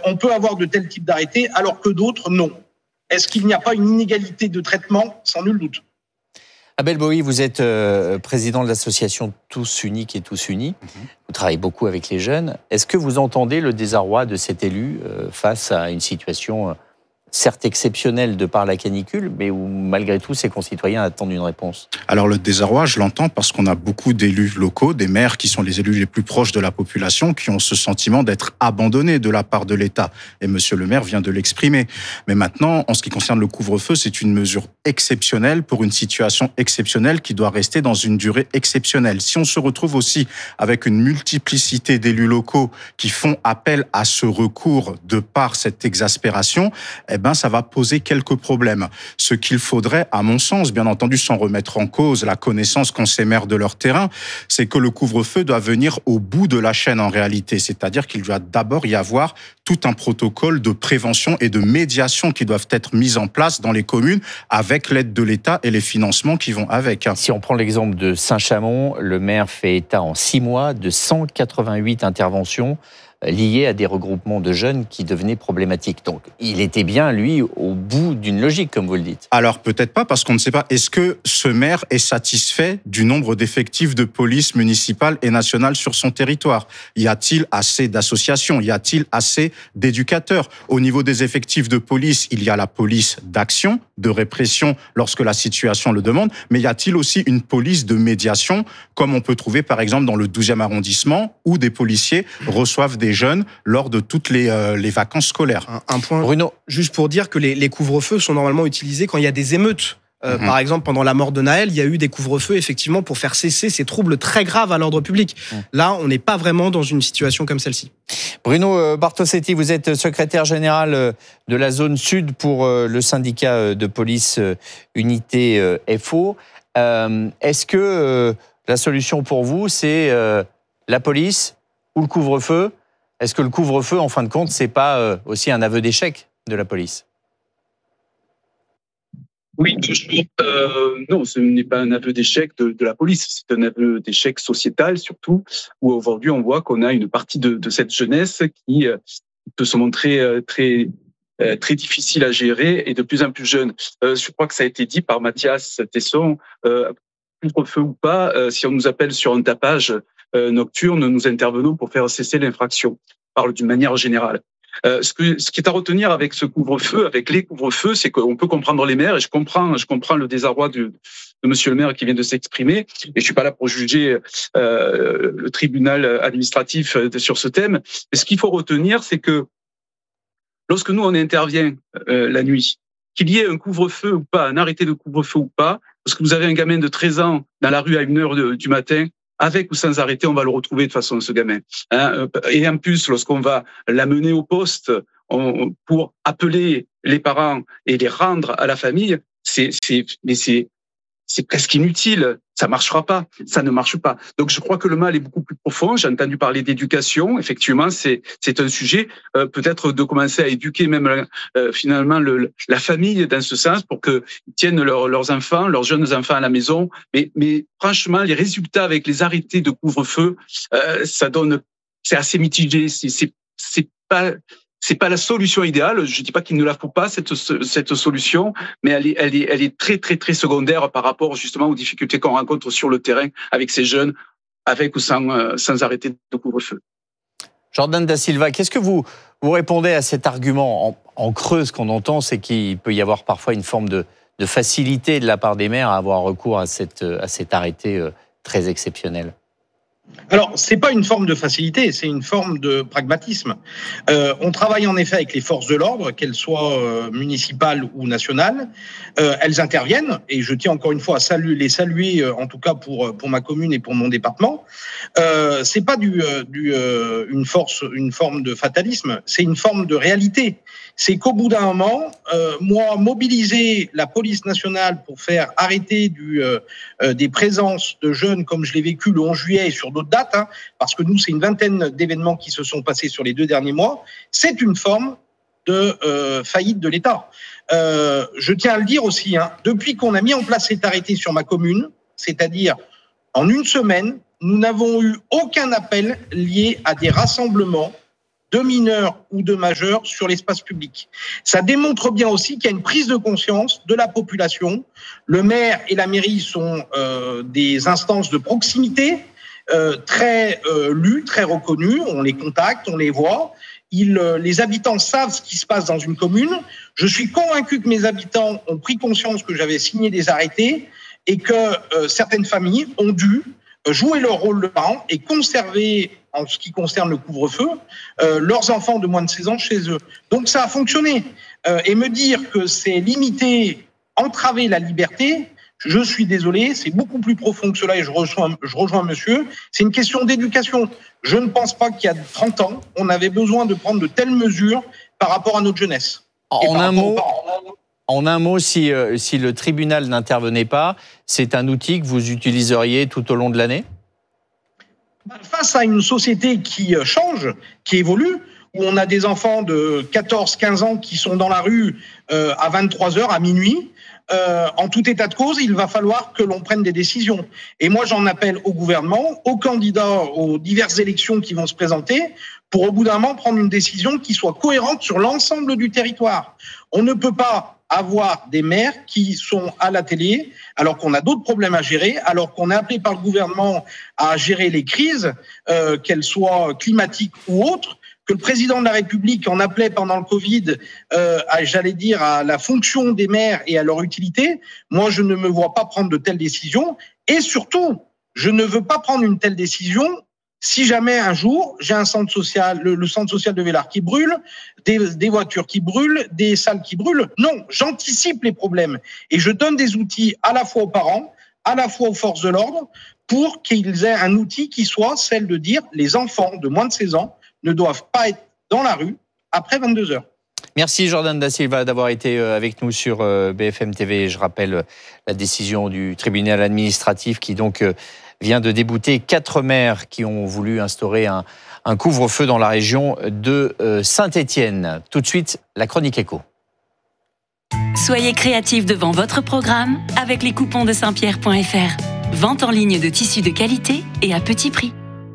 on peut avoir de tels types d'arrêtés alors que d'autres, non. Est-ce qu'il n'y a pas une inégalité de traitement ? Sans nul doute. Abel Bowie, vous êtes président de l'association Tous Uniques et Tous Unis. Vous travaillez beaucoup avec les jeunes. Est-ce que vous entendez le désarroi de cet élu face à une situation certes exceptionnelle de par la canicule, mais où malgré tout ses concitoyens attendent une réponse? Alors le désarroi, je l'entends parce qu'on a beaucoup d'élus locaux, des maires qui sont les élus les plus proches de la population, qui ont ce sentiment d'être abandonnés de la part de l'État. Et monsieur le maire vient de l'exprimer. Mais maintenant, en ce qui concerne le couvre-feu, c'est une mesure exceptionnelle pour une situation exceptionnelle qui doit rester dans une durée exceptionnelle. Si on se retrouve aussi avec une multiplicité d'élus locaux qui font appel à ce recours de par cette exaspération, eh ben, ça va poser quelques problèmes. Ce qu'il faudrait, à mon sens, bien entendu, sans remettre en cause la connaissance qu'ont ces maires de leur terrain, c'est que le couvre-feu doit venir au bout de la chaîne en réalité. C'est-à-dire qu'il doit d'abord y avoir tout un protocole de prévention et de médiation qui doivent être mis en place dans les communes avec l'aide de l'État et les financements qui vont avec. Si on prend l'exemple de Saint-Chamond, le maire fait état en 6 mois de 188 interventions liées à des regroupements de jeunes qui devenaient problématiques. Donc, il était bien, lui, au bout d'une logique, comme vous le dites. Alors, peut-être pas, parce qu'on ne sait pas. Est-ce que ce maire est satisfait du nombre d'effectifs de police municipale et nationale sur son territoire ? Y a-t-il assez d'associations ? Y a-t-il assez d'éducateurs ? Au niveau des effectifs de police, il y a la police d'action, de répression lorsque la situation le demande, mais y a-t-il aussi une police de médiation, comme on peut trouver par exemple dans le 12e arrondissement, où des policiers reçoivent des jeunes lors de toutes les vacances scolaires. Un point, Bruno, juste pour dire que les couvre-feux sont normalement utilisés quand il y a des émeutes. Par exemple, pendant la mort de Naël, il y a eu des couvre-feux effectivement pour faire cesser ces troubles très graves à l'ordre public. Là, on n'est pas vraiment dans une situation comme celle-ci. Bruno Bartosetti, vous êtes secrétaire général de la zone sud pour le syndicat de police Unité FO. Est-ce que la solution pour vous, c'est la police ou le couvre-feu ? Est-ce que le couvre-feu, en fin de compte, c'est pas aussi un aveu d'échec de la police ? Oui, non, ce n'est pas un aveu d'échec de la police, c'est un aveu d'échec sociétal surtout, où aujourd'hui on voit qu'on a une partie de cette jeunesse qui peut se montrer très difficile à gérer et de plus en plus jeune. Je crois que ça a été dit par Mathias Tesson, couvre-feu ou pas, si on nous appelle sur un tapage nocturne, nous intervenons pour faire cesser l'infraction. Je parle d'une manière générale. Ce qui est à retenir avec ce couvre-feu, avec les couvre-feux, c'est qu'on peut comprendre les maires et je comprends le désarroi de monsieur le maire qui vient de s'exprimer et je suis pas là pour juger le tribunal administratif sur ce thème. Mais ce qu'il faut retenir, c'est que lorsque nous on intervient la nuit, qu'il y ait un couvre-feu ou pas, un arrêté de couvre-feu ou pas, parce que vous avez un gamin de 13 ans dans la rue à 1h du matin, avec ou sans arrêter, on va le retrouver de toute façon, ce gamin. Et en plus, lorsqu'on va l'amener au poste pour appeler les parents et les rendre à la famille, c'est presque inutile. Ça marchera pas. Ça ne marche pas. Donc, je crois que le mal est beaucoup plus profond. J'ai entendu parler d'éducation. Effectivement, c'est un sujet. Peut-être de commencer à éduquer même finalement la famille dans ce sens pour qu'ils tiennent leurs enfants, leurs jeunes enfants à la maison. Mais franchement, les résultats avec les arrêtés de couvre-feu, c'est assez mitigé. C'est pas la solution idéale. Je dis pas qu'il ne la faut pas, cette solution, mais elle est très, très, très secondaire par rapport justement aux difficultés qu'on rencontre sur le terrain avec ces jeunes, avec ou sans arrêter de couvre-feu. Jordan Da Silva, qu'est-ce que vous répondez à cet argument en creux? Ce qu'on entend, c'est qu'il peut y avoir parfois une forme de facilité de la part des maires à avoir recours à cet arrêté très exceptionnel. Alors, c'est pas une forme de facilité, c'est une forme de pragmatisme. On travaille en effet avec les forces de l'ordre, qu'elles soient municipales ou nationales. Elles interviennent, et je tiens encore une fois à les saluer, en tout cas pour ma commune et pour mon département. C'est pas une forme de fatalisme, c'est une forme de réalité. C'est qu'au bout d'un moment, moi, mobiliser la police nationale pour faire arrêter des présences de jeunes comme je l'ai vécu le 11 juillet et sur d'autres dates, parce que nous, c'est une vingtaine d'événements qui se sont passés sur les 2 derniers mois, c'est une forme de faillite de l'État. Je tiens à le dire aussi, depuis qu'on a mis en place cet arrêté sur ma commune, c'est-à-dire en une semaine, nous n'avons eu aucun appel lié à des rassemblements de mineurs ou de majeurs sur l'espace public. Ça démontre bien aussi qu'il y a une prise de conscience de la population. Le maire et la mairie sont des instances de proximité, très lues, très reconnues. On les contacte, on les voit. Les habitants savent ce qui se passe dans une commune. Je suis convaincu que mes habitants ont pris conscience que j'avais signé des arrêtés et que certaines familles ont dû jouer leur rôle de parents et conserver, en ce qui concerne le couvre-feu, leurs enfants de moins de 16 ans chez eux. Donc ça a fonctionné. Et me dire que c'est limiter, entraver la liberté, je suis désolé, c'est beaucoup plus profond que cela et je rejoins monsieur. C'est une question d'éducation. Je ne pense pas qu'il y a 30 ans, on avait besoin de prendre de telles mesures par rapport à notre jeunesse. En un mot, si le tribunal n'intervenait pas, c'est un outil que vous utiliseriez tout au long de l'année ? Face à une société qui change, qui évolue, où on a des enfants de 14-15 ans qui sont dans la rue à 23h, à minuit, en tout état de cause, il va falloir que l'on prenne des décisions. Et moi, j'en appelle au gouvernement, aux candidats aux diverses élections qui vont se présenter, pour au bout d'un moment prendre une décision qui soit cohérente sur l'ensemble du territoire. On ne peut pas avoir des maires qui sont à la télé alors qu'on a d'autres problèmes à gérer, alors qu'on est appelé par le gouvernement à gérer les crises, qu'elles soient climatiques ou autres, que le président de la République en appelait pendant le Covid, à la fonction des maires et à leur utilité. Moi, je ne me vois pas prendre de telles décisions. Et surtout, je ne veux pas prendre une telle décision si jamais un jour, j'ai un centre social, le centre social de Vélars qui brûle, des voitures qui brûlent, des salles qui brûlent. Non, j'anticipe les problèmes. Et je donne des outils à la fois aux parents, à la fois aux forces de l'ordre, pour qu'ils aient un outil qui soit celle de dire les enfants de moins de 16 ans ne doivent pas être dans la rue après 22h. Merci Jordan Da Silva d'avoir été avec nous sur BFM TV. Je rappelle la décision du tribunal administratif qui donc vient de débouter 4 maires qui ont voulu instaurer un couvre-feu dans la région de Saint-Étienne. Tout de suite, la chronique éco. Soyez créatifs devant votre programme avec les coupons de Saint-Pierre.fr. Vente en ligne de tissus de qualité et à petit prix.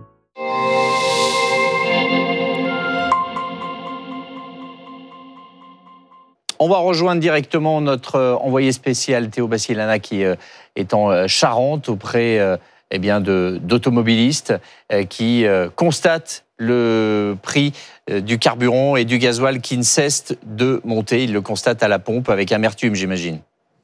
On va rejoindre directement notre envoyé spécial Théo Bassilana qui est en Charente auprès d'automobilistes qui constatent le prix du carburant et du gasoil qui ne cesse de monter. Ils le constatent à la pompe avec amertume, j'imagine.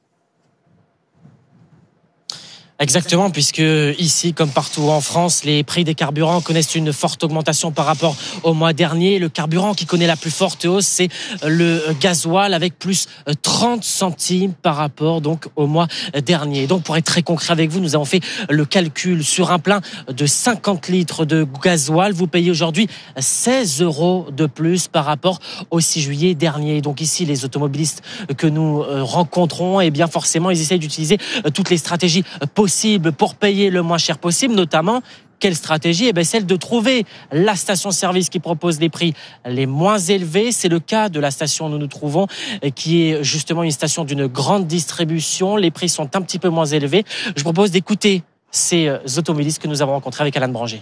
Exactement, puisque ici, comme partout en France, les prix des carburants connaissent une forte augmentation par rapport au mois dernier. Le carburant qui connaît la plus forte hausse, c'est le gasoil avec plus 30 centimes par rapport donc au mois dernier. Donc, pour être très concret avec vous, nous avons fait le calcul sur un plein de 50 litres de gasoil. Vous payez aujourd'hui 16 € de plus par rapport au 6 juillet dernier. Donc ici, les automobilistes que nous rencontrons, eh bien forcément, ils essayent d'utiliser toutes les stratégies possible pour payer le moins cher possible, notamment quelle stratégie ? Celle de trouver la station-service qui propose les prix les moins élevés. C'est le cas de la station où nous nous trouvons, qui est justement une station d'une grande distribution. Les prix sont un petit peu moins élevés. Je propose d'écouter ces automobilistes que nous avons rencontrés avec Alain Branger.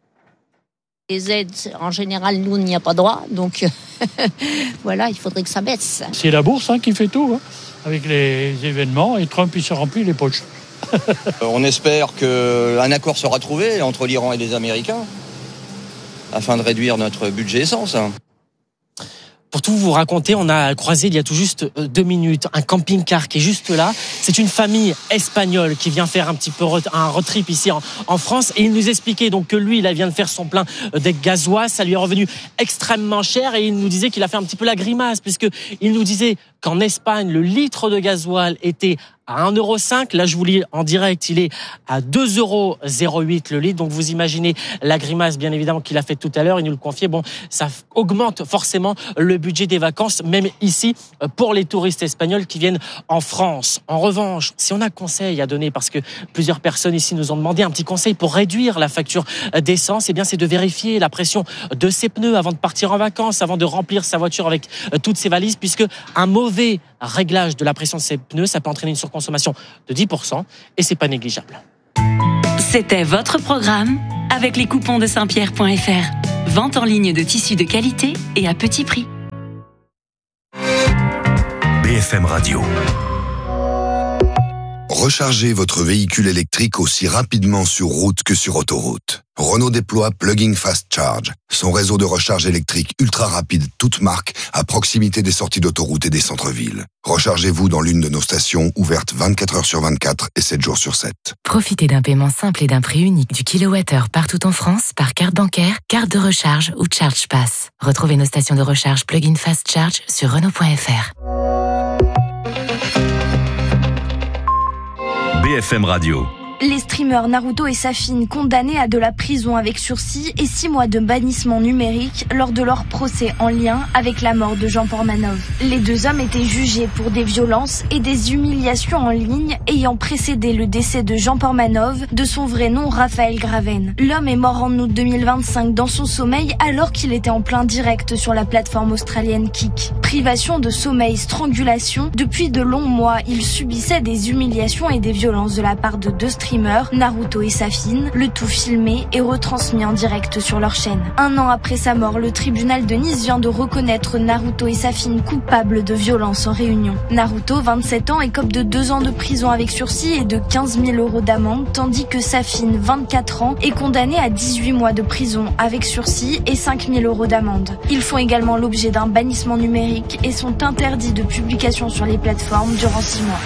Les aides, en général, nous, on n'y a pas droit. Donc, voilà, il faudrait que ça baisse. C'est la bourse qui fait tout, avec les événements. Et Trump, il se remplit les poches. On espère qu'un accord sera trouvé entre l'Iran et les Américains afin de réduire notre budget essence. Pour tout vous raconter, on a croisé il y a tout juste 2 minutes un camping-car qui est juste là. C'est une famille espagnole qui vient faire un petit peu un road trip ici en France. Et il nous expliquait donc que lui, il vient de faire son plein de gasoil. Ça lui est revenu extrêmement cher et il nous disait qu'il a fait un petit peu la grimace puisqu'il nous disait qu'en Espagne, le litre de gasoil était à 1,5 €. Là, je vous lis en direct, il est à 2,08 € le litre. Donc, vous imaginez la grimace, bien évidemment, qu'il a faite tout à l'heure. Il nous le confiait. Bon, ça augmente forcément le budget des vacances, même ici, pour les touristes espagnols qui viennent en France. En revanche, si on a conseil à donner, parce que plusieurs personnes ici nous ont demandé un petit conseil pour réduire la facture d'essence, eh bien, c'est de vérifier la pression de ses pneus avant de partir en vacances, avant de remplir sa voiture avec toutes ses valises, puisque un mauvais réglage de la pression de ses pneus, ça peut entraîner une surconsommation de 10% et c'est pas négligeable. C'était votre programme avec les coupons de Saint-Pierre.fr. Vente en ligne de tissus de qualité et à petit prix. BFM Radio. Rechargez votre véhicule électrique aussi rapidement sur route que sur autoroute. Renault déploie Plug-in Fast Charge, son réseau de recharge électrique ultra rapide, toute marque, à proximité des sorties d'autoroute et des centres-villes. Rechargez-vous dans l'une de nos stations, ouvertes 24 heures sur 24 et 7 jours sur 7. Profitez d'un paiement simple et d'un prix unique du kilowattheure partout en France par carte bancaire, carte de recharge ou Charge Pass. Retrouvez nos stations de recharge Plug-in Fast Charge sur Renault.fr. BFM Radio. Les streamers Naruto et Safin condamnés à de la prison avec sursis et 6 mois de bannissement numérique lors de leur procès en lien avec la mort de Jean Portmanov. Les 2 hommes étaient jugés pour des violences et des humiliations en ligne ayant précédé le décès de Jean Portmanov, de son vrai nom Raphaël Graven. L'homme est mort en août 2025 dans son sommeil alors qu'il était en plein direct sur la plateforme australienne Kik. Privation de sommeil, strangulation, depuis de longs mois, il subissait des humiliations et des violences de la part de 2 streamers, Naruto et Safin, le tout filmé et retransmis en direct sur leur chaîne. 1 an après sa mort, le tribunal de Nice vient de reconnaître Naruto et Safin coupables de violences en réunion. Naruto, 27 ans, écope de 2 ans de prison avec sursis et de 15 000 € d'amende, tandis que Safin, 24 ans, est condamné à 18 mois de prison avec sursis et 5 000 € d'amende. Ils font également l'objet d'un bannissement numérique et sont interdits de publication sur les plateformes durant 6 mois.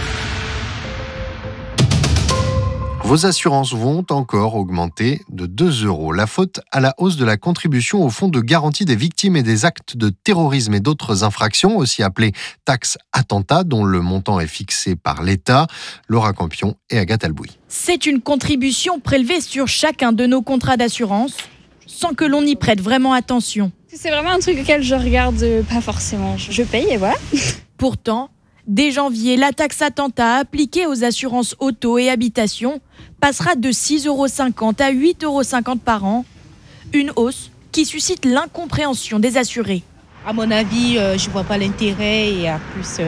Vos assurances vont encore augmenter de 2 €. La faute à la hausse de la contribution au fonds de garantie des victimes et des actes de terrorisme et d'autres infractions, aussi appelée taxe attentat, dont le montant est fixé par l'État. Laura Campion et Agathe Albouy. C'est une contribution prélevée sur chacun de nos contrats d'assurance, sans que l'on y prête vraiment attention. C'est vraiment un truc auquel je regarde pas forcément. Je paye et voilà. Pourtant, dès janvier, la taxe attentat appliquée aux assurances auto et habitation passera de 6,50 € à 8,50 € par an. Une hausse qui suscite l'incompréhension des assurés. À mon avis, je ne vois pas l'intérêt et en plus,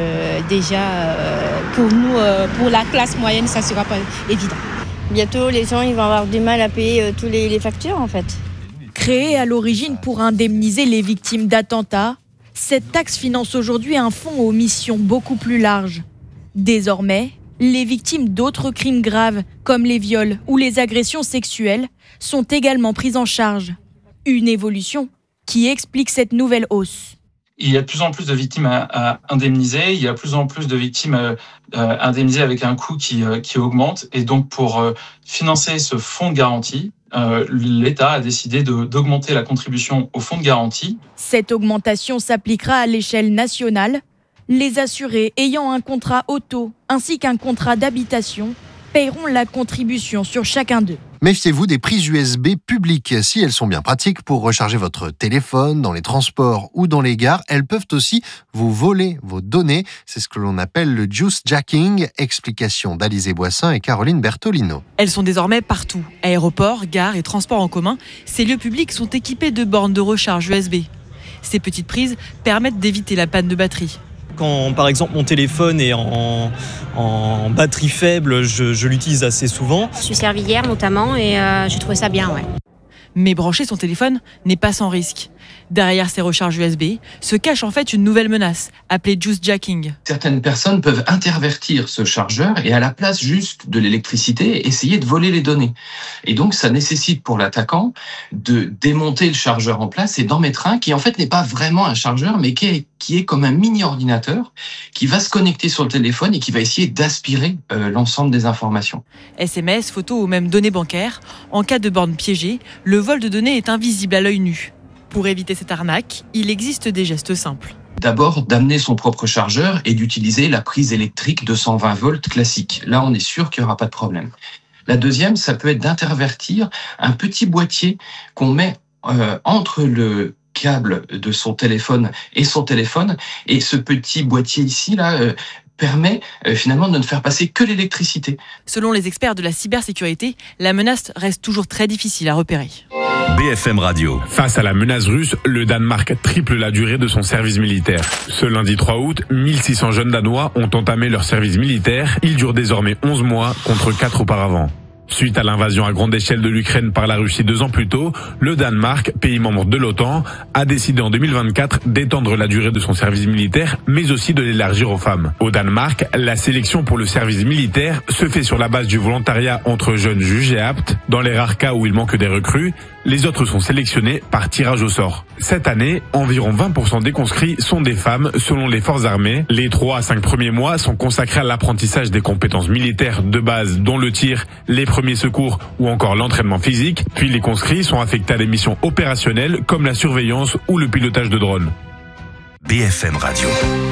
pour nous, pour la classe moyenne, ça ne sera pas évident. Bientôt, les gens ils vont avoir du mal à payer tous les factures en fait. Créée à l'origine pour indemniser les victimes d'attentats, cette taxe finance aujourd'hui un fonds aux missions beaucoup plus larges. Désormais, les victimes d'autres crimes graves, comme les viols ou les agressions sexuelles, sont également prises en charge. Une évolution qui explique cette nouvelle hausse. Il y a de plus en plus de victimes à indemniser, il y a de plus en plus de victimes indemnisées avec un coût qui augmente. Et donc, pour financer ce fonds de garantie, l'État a décidé d'augmenter la contribution au fonds de garantie. Cette augmentation s'appliquera à l'échelle nationale. Les assurés ayant un contrat auto ainsi qu'un contrat d'habitation paieront la contribution sur chacun d'eux. Méfiez-vous des prises USB publiques. Si elles sont bien pratiques pour recharger votre téléphone dans les transports ou dans les gares, elles peuvent aussi vous voler vos données. C'est ce que l'on appelle le juice jacking. Explication d'Alizé Boissin et Caroline Bertolino. Elles sont désormais partout. Aéroports, gares et transports en commun, ces lieux publics sont équipés de bornes de recharge USB. Ces petites prises permettent d'éviter la panne de batterie. Quand, par exemple, mon téléphone est en batterie faible, je l'utilise assez souvent. Je suis servi hier notamment et j'ai trouvé ça bien, ouais. Mais brancher son téléphone n'est pas sans risque. Derrière ces recharges USB se cache en fait une nouvelle menace, appelée juice jacking. Certaines personnes peuvent intervertir ce chargeur et à la place juste de l'électricité, essayer de voler les données. Et donc ça nécessite pour l'attaquant de démonter le chargeur en place et d'en mettre un qui en fait n'est pas vraiment un chargeur mais qui est comme un mini ordinateur qui va se connecter sur le téléphone et qui va essayer d'aspirer l'ensemble des informations. SMS, photos ou même données bancaires, en cas de borne piégée, le vol de données est invisible à l'œil nu. Pour éviter cette arnaque, il existe des gestes simples. D'abord, d'amener son propre chargeur et d'utiliser la prise électrique 220 volts classique. Là, on est sûr qu'il n'y aura pas de problème. La deuxième, ça peut être d'intervertir un petit boîtier qu'on met entre le câble de son téléphone et son téléphone. Et ce petit boîtier ici, permet finalement de ne faire passer que l'électricité. Selon les experts de la cybersécurité, la menace reste toujours très difficile à repérer. BFM Radio. Face à la menace russe, le Danemark triple la durée de son service militaire. Ce lundi 3 août, 1600 jeunes Danois ont entamé leur service militaire. Il dure désormais 11 mois contre 4 auparavant. Suite à l'invasion à grande échelle de l'Ukraine par la Russie 2 ans plus tôt, le Danemark, pays membre de l'OTAN, a décidé en 2024 d'étendre la durée de son service militaire, mais aussi de l'élargir aux femmes. Au Danemark, la sélection pour le service militaire se fait sur la base du volontariat entre jeunes jugés aptes. Dans les rares cas où il manque des recrues, les autres sont sélectionnés par tirage au sort. Cette année, environ 20% des conscrits sont des femmes selon les forces armées. Les 3 à 5 premiers mois sont consacrés à l'apprentissage des compétences militaires de base, dont le tir, les premiers secours ou encore l'entraînement physique. Puis les conscrits sont affectés à des missions opérationnelles comme la surveillance ou le pilotage de drones. BFM Radio.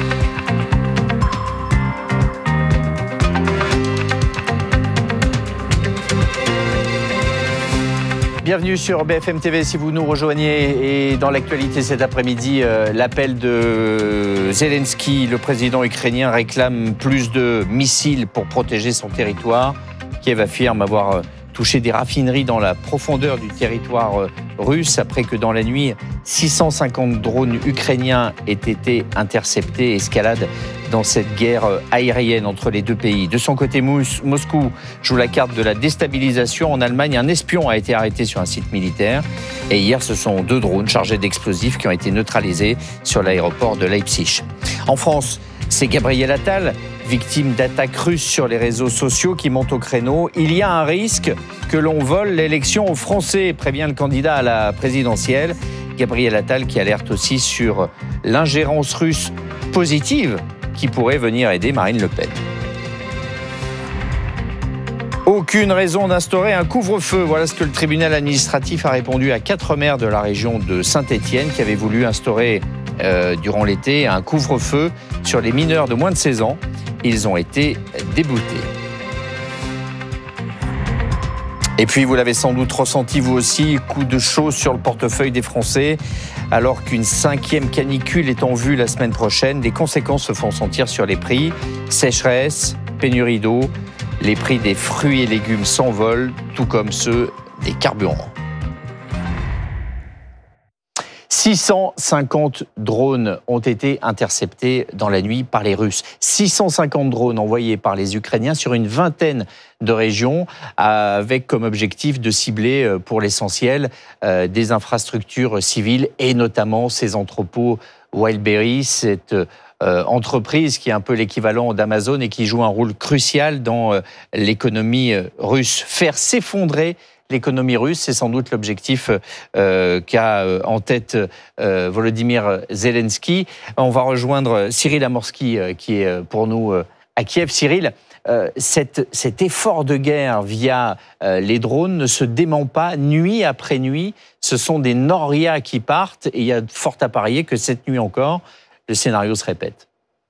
Bienvenue sur BFM TV si vous nous rejoignez. Et dans l'actualité cet après-midi, l'appel de Zelensky, le président ukrainien, réclame plus de missiles pour protéger son territoire. Kiev affirme avoir touché des raffineries dans la profondeur du territoire russe après que dans la nuit, 650 drones ukrainiens aient été interceptés. Escalade dans cette guerre aérienne entre les deux pays. De son côté, Moscou joue la carte de la déstabilisation. En Allemagne, un espion a été arrêté sur un site militaire. Et hier, ce sont 2 drones chargés d'explosifs qui ont été neutralisés sur l'aéroport de Leipzig. En France, c'est Gabriel Attal, victime d'attaques russes sur les réseaux sociaux, qui monte au créneau. Il y a un risque que l'on vole l'élection aux Français, prévient le candidat à la présidentielle. Gabriel Attal qui alerte aussi sur l'ingérence russe positive qui pourrait venir aider Marine Le Pen. Aucune raison d'instaurer un couvre-feu. Voilà ce que le tribunal administratif a répondu à 4 maires de la région de Saint-Étienne qui avaient voulu instaurer durant l'été un couvre-feu sur les mineurs de moins de 16 ans. Ils ont été déboutés. Et puis, vous l'avez sans doute ressenti vous aussi, coup de chaud sur le portefeuille des Français. Alors qu'une 5e canicule est en vue la semaine prochaine, les conséquences se font sentir sur les prix. Sécheresse, pénurie d'eau, les prix des fruits et légumes s'envolent, tout comme ceux des carburants. 650 drones ont été interceptés dans la nuit par les Russes. 650 drones envoyés par les Ukrainiens sur une vingtaine de régions avec comme objectif de cibler pour l'essentiel des infrastructures civiles et notamment ces entrepôts Wildberries, cette entreprise qui est un peu l'équivalent d'Amazon et qui joue un rôle crucial dans l'économie russe. Faire s'effondrer l'économie russe, c'est sans doute l'objectif qu'a en tête Volodymyr Zelensky. On va rejoindre Cyril Amorski qui est pour nous à Kiev. Cyril, cet effort de guerre via les drones ne se dément pas nuit après nuit. Ce sont des norias qui partent et il y a fort à parier que cette nuit encore, le scénario se répète.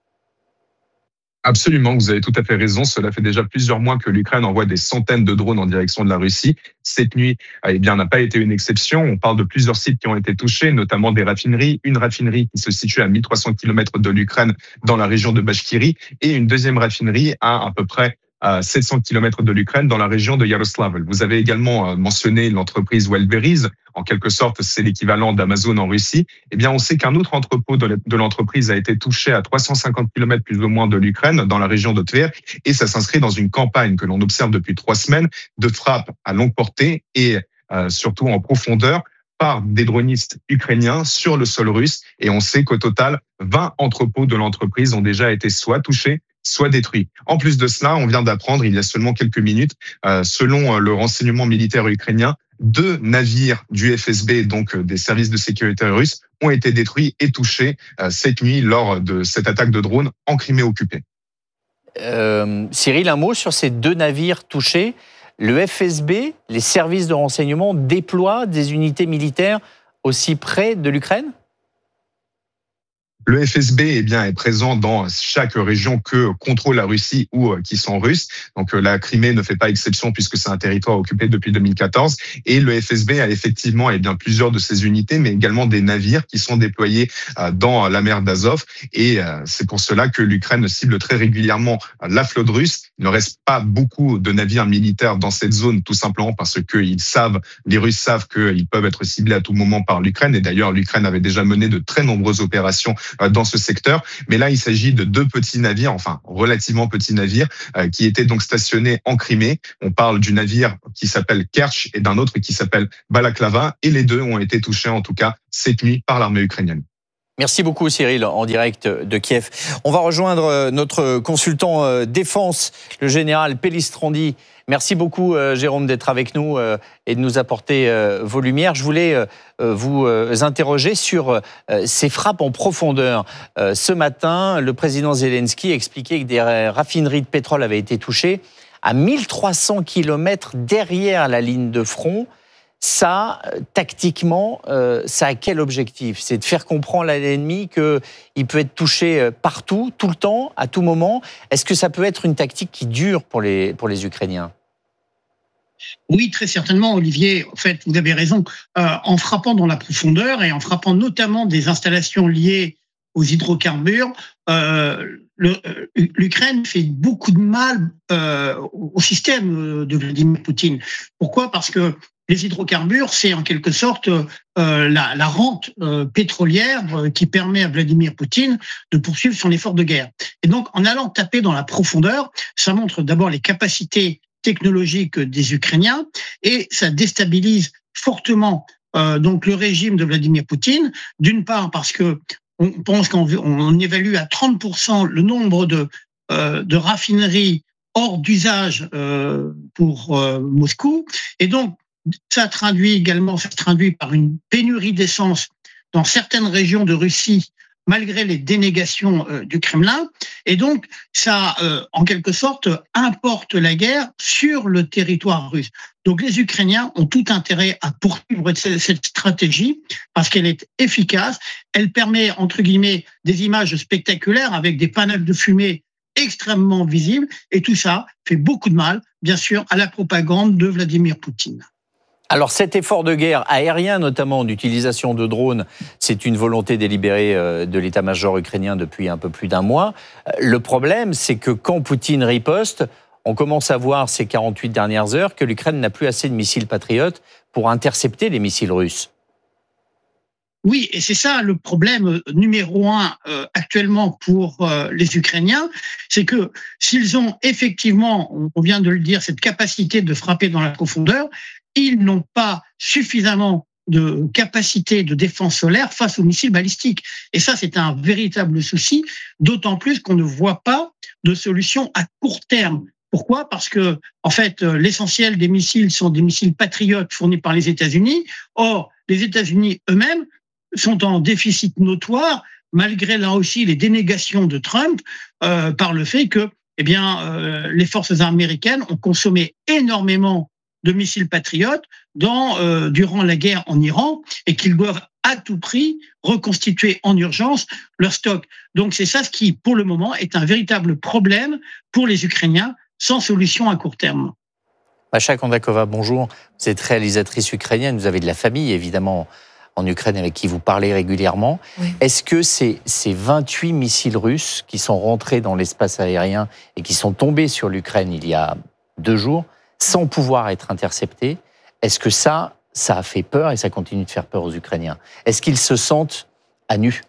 Absolument, vous avez tout à fait raison. Cela fait déjà plusieurs mois que l'Ukraine envoie des centaines de drones en direction de la Russie. Cette nuit, n'a pas été une exception. On parle de plusieurs sites qui ont été touchés, notamment des raffineries. Une raffinerie qui se situe à 1300 km de l'Ukraine dans la région de Bachkirie et une deuxième raffinerie à peu près à 700 km de l'Ukraine dans la région de Yaroslavl. Vous avez également mentionné l'entreprise Wildberries. En quelque sorte, c'est l'équivalent d'Amazon en Russie. On sait qu'un autre entrepôt de l'entreprise a été touché à 350 km plus ou moins de l'Ukraine, dans la région de Tver. Et ça s'inscrit dans une campagne que l'on observe depuis 3 semaines de frappes à longue portée et surtout en profondeur par des dronistes ukrainiens sur le sol russe. Et on sait qu'au total, 20 entrepôts de l'entreprise ont déjà été soit touchés, soit détruits. En plus de cela, on vient d'apprendre il y a seulement quelques minutes, selon le renseignement militaire ukrainien, 2 navires du FSB, donc des services de sécurité russes, ont été détruits et touchés cette nuit lors de cette attaque de drone en Crimée occupée. Cyril, un mot sur ces 2 navires touchés. Le FSB, les services de renseignement, déploient des unités militaires aussi près de l'Ukraine ? Le FSB est présent dans chaque région que contrôle la Russie ou qui sont russes. Donc la Crimée ne fait pas exception puisque c'est un territoire occupé depuis 2014. Et le FSB a effectivement plusieurs de ses unités, mais également des navires qui sont déployés dans la mer d'Azov. Et c'est pour cela que l'Ukraine cible très régulièrement la flotte russe Il ne reste pas beaucoup de navires militaires dans cette zone, tout simplement parce que les Russes savent qu'ils peuvent être ciblés à tout moment par l'Ukraine. Et d'ailleurs, l'Ukraine avait déjà mené de très nombreuses opérations dans ce secteur. Mais là, il s'agit de 2 petits navires, enfin relativement petits navires, qui étaient donc stationnés en Crimée. On parle du navire qui s'appelle Kerch et d'un autre qui s'appelle Balaklava. Et les 2 ont été touchés, en tout cas, cette nuit par l'armée ukrainienne. Merci beaucoup Cyril, en direct de Kiev. On va rejoindre notre consultant défense, le général Pellistrandi. Merci beaucoup Jérôme d'être avec nous et de nous apporter vos lumières. Je voulais vous interroger sur ces frappes en profondeur. Ce matin, le président Zelensky expliquait que des raffineries de pétrole avaient été touchées à 1300 km derrière la ligne de front. Ça, tactiquement, ça a quel objectif? C'est de faire comprendre à l'ennemi qu'il peut être touché partout, tout le temps, à tout moment. Est-ce que ça peut être une tactique qui dure pour les Ukrainiens? Oui, très certainement, Olivier. En fait, vous avez raison. En frappant dans la profondeur et en frappant notamment des installations liées aux hydrocarbures, l'Ukraine fait beaucoup de mal au système de Vladimir Poutine. Pourquoi? Parce que les hydrocarbures, c'est en quelque sorte la rente pétrolière qui permet à Vladimir Poutine de poursuivre son effort de guerre. Et donc, en allant taper dans la profondeur, ça montre d'abord les capacités technologiques des Ukrainiens et ça déstabilise fortement donc le régime de Vladimir Poutine. D'une part parce que on pense qu'on évalue à 30% le nombre de raffineries hors d'usage pour Moscou, et donc ça se traduit par une pénurie d'essence dans certaines régions de Russie, malgré les dénégations du Kremlin. Et donc, ça, en quelque sorte, importe la guerre sur le territoire russe. Donc, les Ukrainiens ont tout intérêt à poursuivre cette stratégie parce qu'elle est efficace. Elle permet, entre guillemets, des images spectaculaires avec des panneaux de fumée extrêmement visibles. Et tout ça fait beaucoup de mal, bien sûr, à la propagande de Vladimir Poutine. Alors cet effort de guerre aérien, notamment d'utilisation de drones, c'est une volonté délibérée de l'état-major ukrainien depuis un peu plus d'un mois. Le problème, c'est que quand Poutine riposte, on commence à voir ces 48 dernières heures que l'Ukraine n'a plus assez de missiles patriotes pour intercepter les missiles russes. Oui, et c'est ça le problème numéro 1 actuellement pour les Ukrainiens, c'est que s'ils ont effectivement, on vient de le dire, cette capacité de frapper dans la profondeur, ils n'ont pas suffisamment de capacité de défense solaire face aux missiles balistiques. Et ça, c'est un véritable souci, d'autant plus qu'on ne voit pas de solution à court terme. Pourquoi? Parce que, en fait, l'essentiel des missiles sont des missiles patriotes fournis par les États-Unis. Or, les États-Unis eux-mêmes sont en déficit notoire, malgré là aussi les dénégations de Trump, par le fait que, les forces américaines ont consommé énormément de missiles patriotes durant la guerre en Iran et qu'ils doivent à tout prix reconstituer en urgence leur stock. Donc c'est ça ce qui, pour le moment, est un véritable problème pour les Ukrainiens sans solution à court terme. Masha Kondakova, bonjour. Vous êtes réalisatrice ukrainienne, vous avez de la famille évidemment en Ukraine avec qui vous parlez régulièrement. Oui. Est-ce que ces 28 missiles russes qui sont rentrés dans l'espace aérien et qui sont tombés sur l'Ukraine il y a 2 jours, sans pouvoir être interceptés, est-ce que ça a fait peur et ça continue de faire peur aux Ukrainiens? Est-ce qu'ils se sentent à nu?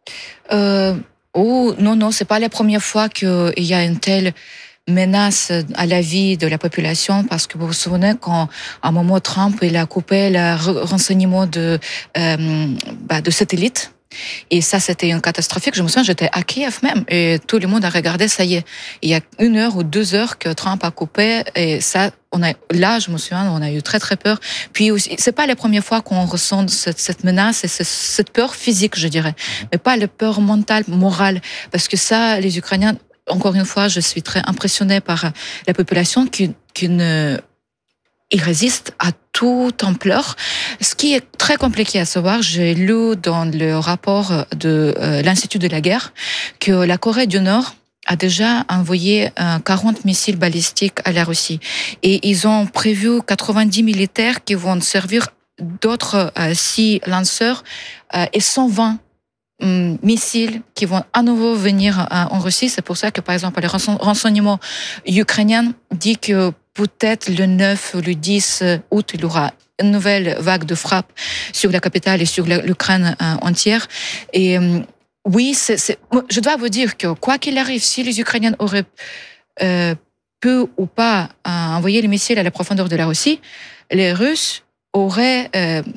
Non, c'est pas la première fois qu'il y a une telle menace à la vie de la population, parce que vous vous souvenez quand, à un moment, Trump il a coupé le renseignement de satellites. Et ça, c'était une catastrophique. Je me souviens, j'étais à Kiev même, et tout le monde a regardé, ça y est. Il y a 1 heure ou 2 heures que Trump a coupé, et ça, là, je me souviens, on a eu très, très peur. Puis aussi, c'est pas la première fois qu'on ressent cette menace et cette peur physique, je dirais. Mais pas la peur mentale, morale. Parce que ça, les Ukrainiens, encore une fois, je suis très impressionnée par la population qui il résiste à toute ampleur. Ce qui est très compliqué à savoir, j'ai lu dans le rapport de l'Institut de la guerre que la Corée du Nord a déjà envoyé 40 missiles balistiques à la Russie. Et ils ont prévu 90 militaires qui vont servir d'autres 6 lanceurs et 120 missiles qui vont à nouveau venir en Russie. C'est pour ça que, par exemple, les renseignements ukrainiens disent que peut-être le 9 ou le 10 août, il y aura une nouvelle vague de frappe sur la capitale et sur l'Ukraine entière. Et oui, je dois vous dire que quoi qu'il arrive, si les Ukrainiens auraient pu ou pas envoyer les missiles à la profondeur de la Russie, les Russes auraient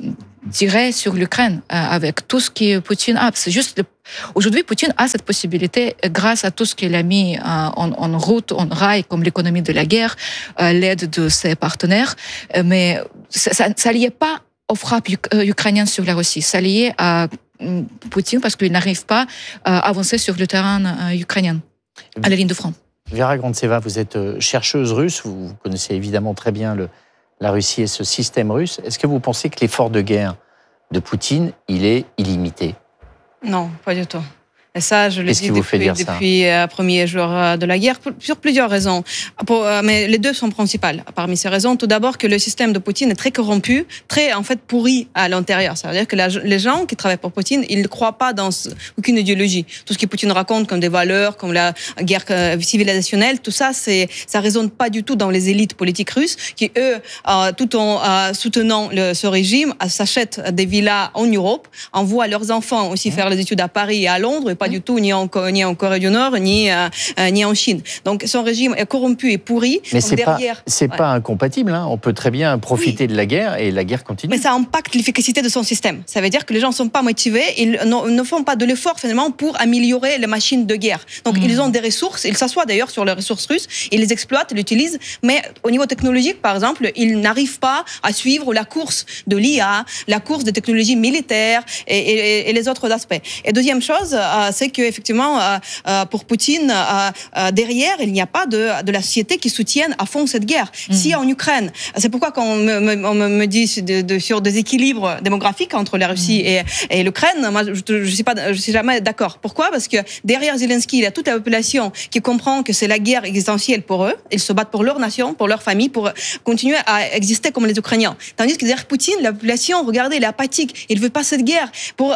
tiré sur l'Ukraine avec tout ce que Poutine a. C'est juste aujourd'hui, Poutine a cette possibilité grâce à tout ce qu'il a mis en route, en rail, comme l'économie de la guerre, l'aide de ses partenaires. Mais ça liait pas aux frappes ukrainiennes sur la Russie. Ça liait à Poutine parce qu'il n'arrive pas à avancer sur le terrain ukrainien, à la ligne de front. Vera Grantseva, vous êtes chercheuse russe, vous connaissez évidemment très bien la Russie et ce système russe. Est-ce que vous pensez que l'effort de guerre de Poutine, il est illimité ? Non, pas du tout. Et ça, je le dis depuis le premier jour de la guerre, sur plusieurs raisons. Mais les deux sont principales. Parmi ces raisons, tout d'abord que le système de Poutine est très corrompu, très en fait pourri à l'intérieur. C'est-à-dire que les gens qui travaillent pour Poutine, ils ne croient pas dans aucune idéologie. Tout ce que Poutine raconte comme des valeurs, comme la guerre civilisationnelle, tout ça, ça résonne pas du tout dans les élites politiques russes qui, eux, tout en soutenant ce régime, s'achètent des villas en Europe, envoient leurs enfants aussi faire les études à Paris et à Londres, pas du tout ni en Corée du Nord ni en Chine. Donc son régime est corrompu et pourri. Mais c'est pas incompatible. Hein. On peut très bien profiter de la guerre et la guerre continue. Mais ça impacte l'efficacité de son système. Ça veut dire que les gens ne sont pas motivés, ils ne font pas de l'effort finalement pour améliorer les machines de guerre. Donc ils ont des ressources, ils s'assoient d'ailleurs sur les ressources russes, ils les exploitent, ils les utilisent, mais au niveau technologique par exemple, ils n'arrivent pas à suivre la course de l'IA, la course des technologies militaires et les autres aspects. Et deuxième chose, c'est qu'effectivement, pour Poutine, derrière, il n'y a pas de la société qui soutienne à fond cette guerre. Si en Ukraine, c'est pourquoi quand on me dit sur des équilibres démographiques entre la Russie et l'Ukraine, moi, je suis jamais d'accord. Pourquoi ? Parce que derrière Zelensky, il y a toute la population qui comprend que c'est la guerre existentielle pour eux. Ils se battent pour leur nation, pour leur famille, pour continuer à exister comme les Ukrainiens. Tandis que derrière Poutine, la population, regardez, elle est apathique. Il veut pas cette guerre. Pour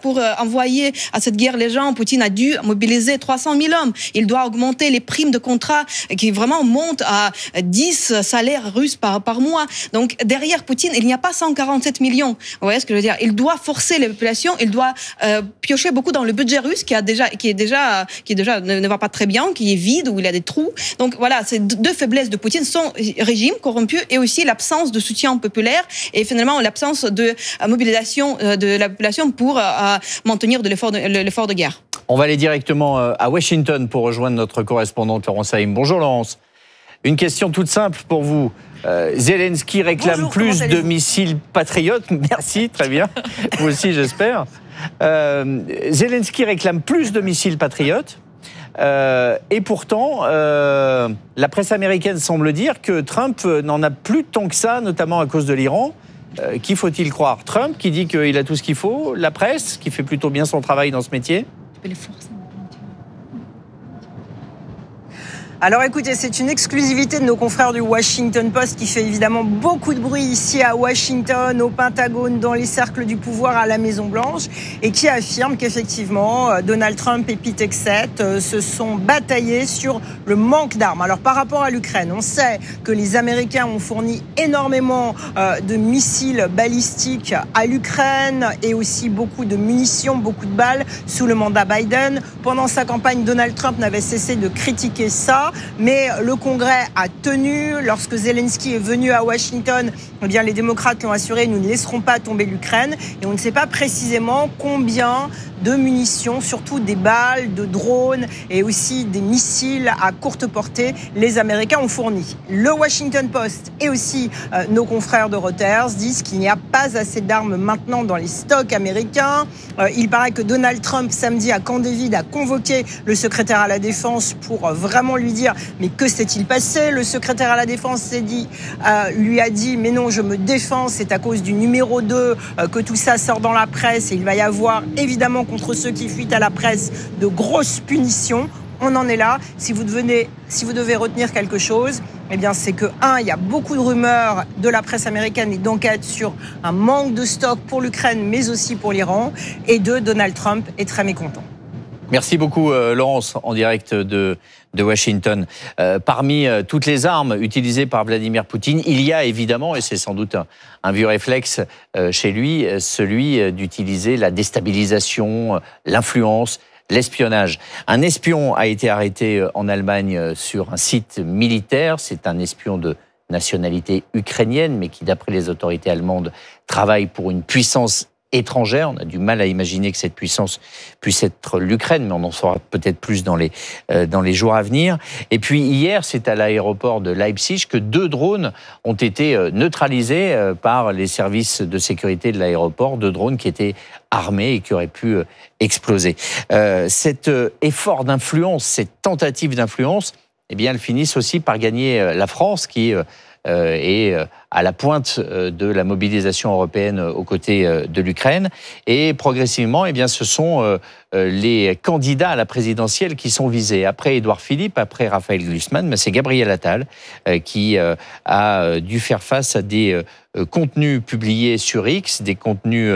envoyer à cette guerre les gens, Poutine a dû mobiliser 300 000 hommes. Il doit augmenter les primes de contrat qui vraiment montent à 10 salaires russes par mois. Donc derrière Poutine, il n'y a pas 147 millions. Vous voyez ce que je veux dire ? Il doit forcer les populations, il doit piocher beaucoup dans le budget russe qui ne va pas très bien, qui est vide, où il y a des trous. Donc voilà, c'est deux faiblesses de Poutine, son régime corrompu et aussi l'absence de soutien populaire et finalement l'absence de mobilisation de la population pour maintenir l'effort de guerre. On va aller directement à Washington pour rejoindre notre correspondante Laurence Haïm. Bonjour Laurence. Une question toute simple pour vous. Zelensky réclame plus de missiles patriotes. Merci, très bien. Vous aussi, j'espère. Zelensky réclame plus de missiles patriotes. Et pourtant, la presse américaine semble dire que Trump n'en a plus tant que ça, notamment à cause de l'Iran. Qui faut-il croire ? Trump qui dit qu'il a tout ce qu'il faut, la presse qui fait plutôt bien son travail dans ce métier ? Alors écoutez, c'est une exclusivité de nos confrères du Washington Post qui fait évidemment beaucoup de bruit ici à Washington, au Pentagone, dans les cercles du pouvoir à la Maison-Blanche et qui affirme qu'effectivement Donald Trump et Pete Hegseth se sont bataillés sur le manque d'armes. Alors par rapport à l'Ukraine, on sait que les Américains ont fourni énormément de missiles balistiques à l'Ukraine et aussi beaucoup de munitions, beaucoup de balles sous le mandat Biden. Pendant sa campagne, Donald Trump n'avait cessé de critiquer ça. Mais le Congrès a tenu. Lorsque Zelensky est venu à Washington, eh bien, les démocrates l'ont assuré, nous ne laisserons pas tomber l'Ukraine. Et on ne sait pas précisément combien de munitions, surtout des balles, de drones et aussi des missiles à courte portée, les Américains ont fourni. Le Washington Post et aussi nos confrères de Reuters disent qu'il n'y a pas assez d'armes maintenant dans les stocks américains. Il paraît que Donald Trump, samedi, à Camp David, a convoqué le secrétaire à la Défense pour vraiment lui dire « Mais que s'est-il passé ?» Le secrétaire à la Défense lui a dit « Mais non, je me défends, c'est à cause du numéro 2 que tout ça sort dans la presse et il va y avoir évidemment contre ceux qui fuient à la presse de grosses punitions. » on en est là. Si vous devez retenir quelque chose, eh bien, c'est que, il y a beaucoup de rumeurs de la presse américaine et d'enquêtes sur un manque de stock pour l'Ukraine, mais aussi pour l'Iran. Et 2, Donald Trump est très mécontent. Merci beaucoup, Laurence, en direct de Washington. Parmi toutes les armes utilisées par Vladimir Poutine, il y a évidemment, et c'est sans doute un vieux réflexe chez lui, celui d'utiliser la déstabilisation, l'influence, l'espionnage. Un espion a été arrêté en Allemagne sur un site militaire. C'est un espion de nationalité ukrainienne, mais qui, d'après les autorités allemandes, travaille pour une puissance étrangère. On a du mal à imaginer que cette puissance puisse être l'Ukraine, mais on en saura peut-être plus dans les jours à venir. Et puis hier, c'est à l'aéroport de Leipzig que 2 drones ont été neutralisés par les services de sécurité de l'aéroport, 2 drones qui étaient armés et qui auraient pu exploser. Cet effort d'influence, cette tentative d'influence, eh bien, elles finissent aussi par gagner la France qui est à la pointe de la mobilisation européenne aux côtés de l'Ukraine. Et progressivement, eh bien, ce sont les candidats à la présidentielle qui sont visés. Après Édouard Philippe, après Raphaël Glucksmann, c'est Gabriel Attal qui a dû faire face à des contenus publiés sur X, des contenus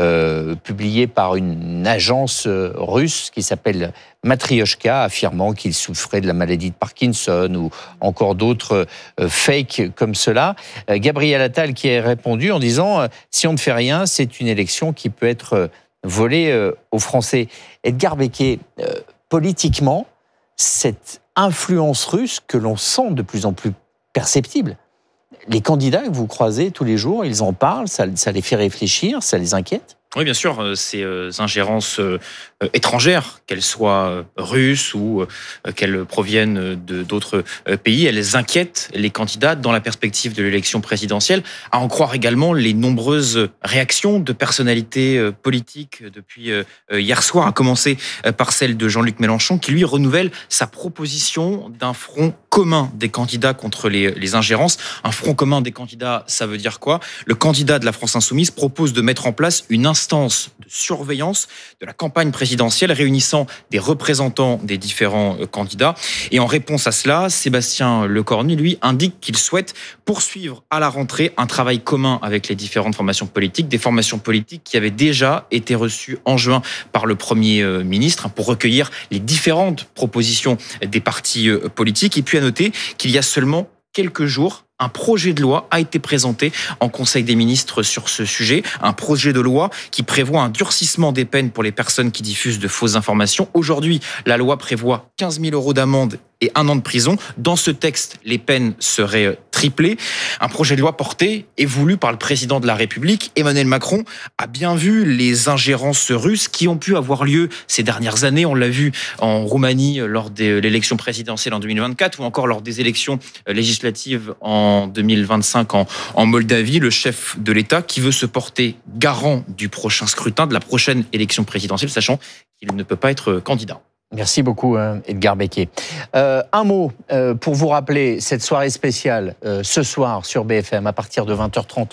publiés par une agence russe qui s'appelle Matryoshka, affirmant qu'il souffrait de la maladie de Parkinson ou encore d'autres fakes comme cela. Gabriel Attal qui a répondu en disant « Si on ne fait rien, c'est une élection qui peut être volée aux Français ». Edgar Becquet, politiquement, cette influence russe que l'on sent de plus en plus perceptible, les candidats que vous croisez tous les jours, ils en parlent, ça les fait réfléchir, ça les inquiète ? Oui, bien sûr, ces ingérences étrangères, qu'elles soient russes ou qu'elles proviennent d'autres pays, elles inquiètent les candidats dans la perspective de l'élection présidentielle, à en croire également les nombreuses réactions de personnalités politiques depuis hier soir, à commencer par celle de Jean-Luc Mélenchon, qui lui renouvelle sa proposition d'un front commun des candidats contre les ingérences. Un front commun des candidats, ça veut dire quoi ? Le candidat de la France Insoumise propose de mettre en place une instance de surveillance de la campagne présidentielle réunissant des représentants des différents candidats. Et en réponse à cela, Sébastien Lecornu, lui, indique qu'il souhaite poursuivre à la rentrée un travail commun avec les différentes formations politiques, des formations politiques qui avaient déjà été reçues en juin par le Premier ministre pour recueillir les différentes propositions des partis politiques. Et puis à noter qu'il y a seulement quelques jours, un projet de loi a été présenté en Conseil des ministres sur ce sujet. Un projet de loi qui prévoit un durcissement des peines pour les personnes qui diffusent de fausses informations. Aujourd'hui, la loi prévoit 15 000 € d'amende et 1 an de prison. Dans ce texte, les peines seraient triplées. Un projet de loi porté et voulu par le président de la République. Emmanuel Macron a bien vu les ingérences russes qui ont pu avoir lieu ces dernières années. On l'a vu en Roumanie lors de l'élection présidentielle en 2024 ou encore lors des élections législatives en 2025 en Moldavie. Le chef de l'État qui veut se porter garant du prochain scrutin, de la prochaine élection présidentielle, sachant qu'il ne peut pas être candidat. Merci beaucoup, Edgar Becquet. Un mot pour vous rappeler cette soirée spéciale ce soir sur BFM à partir de 20h30.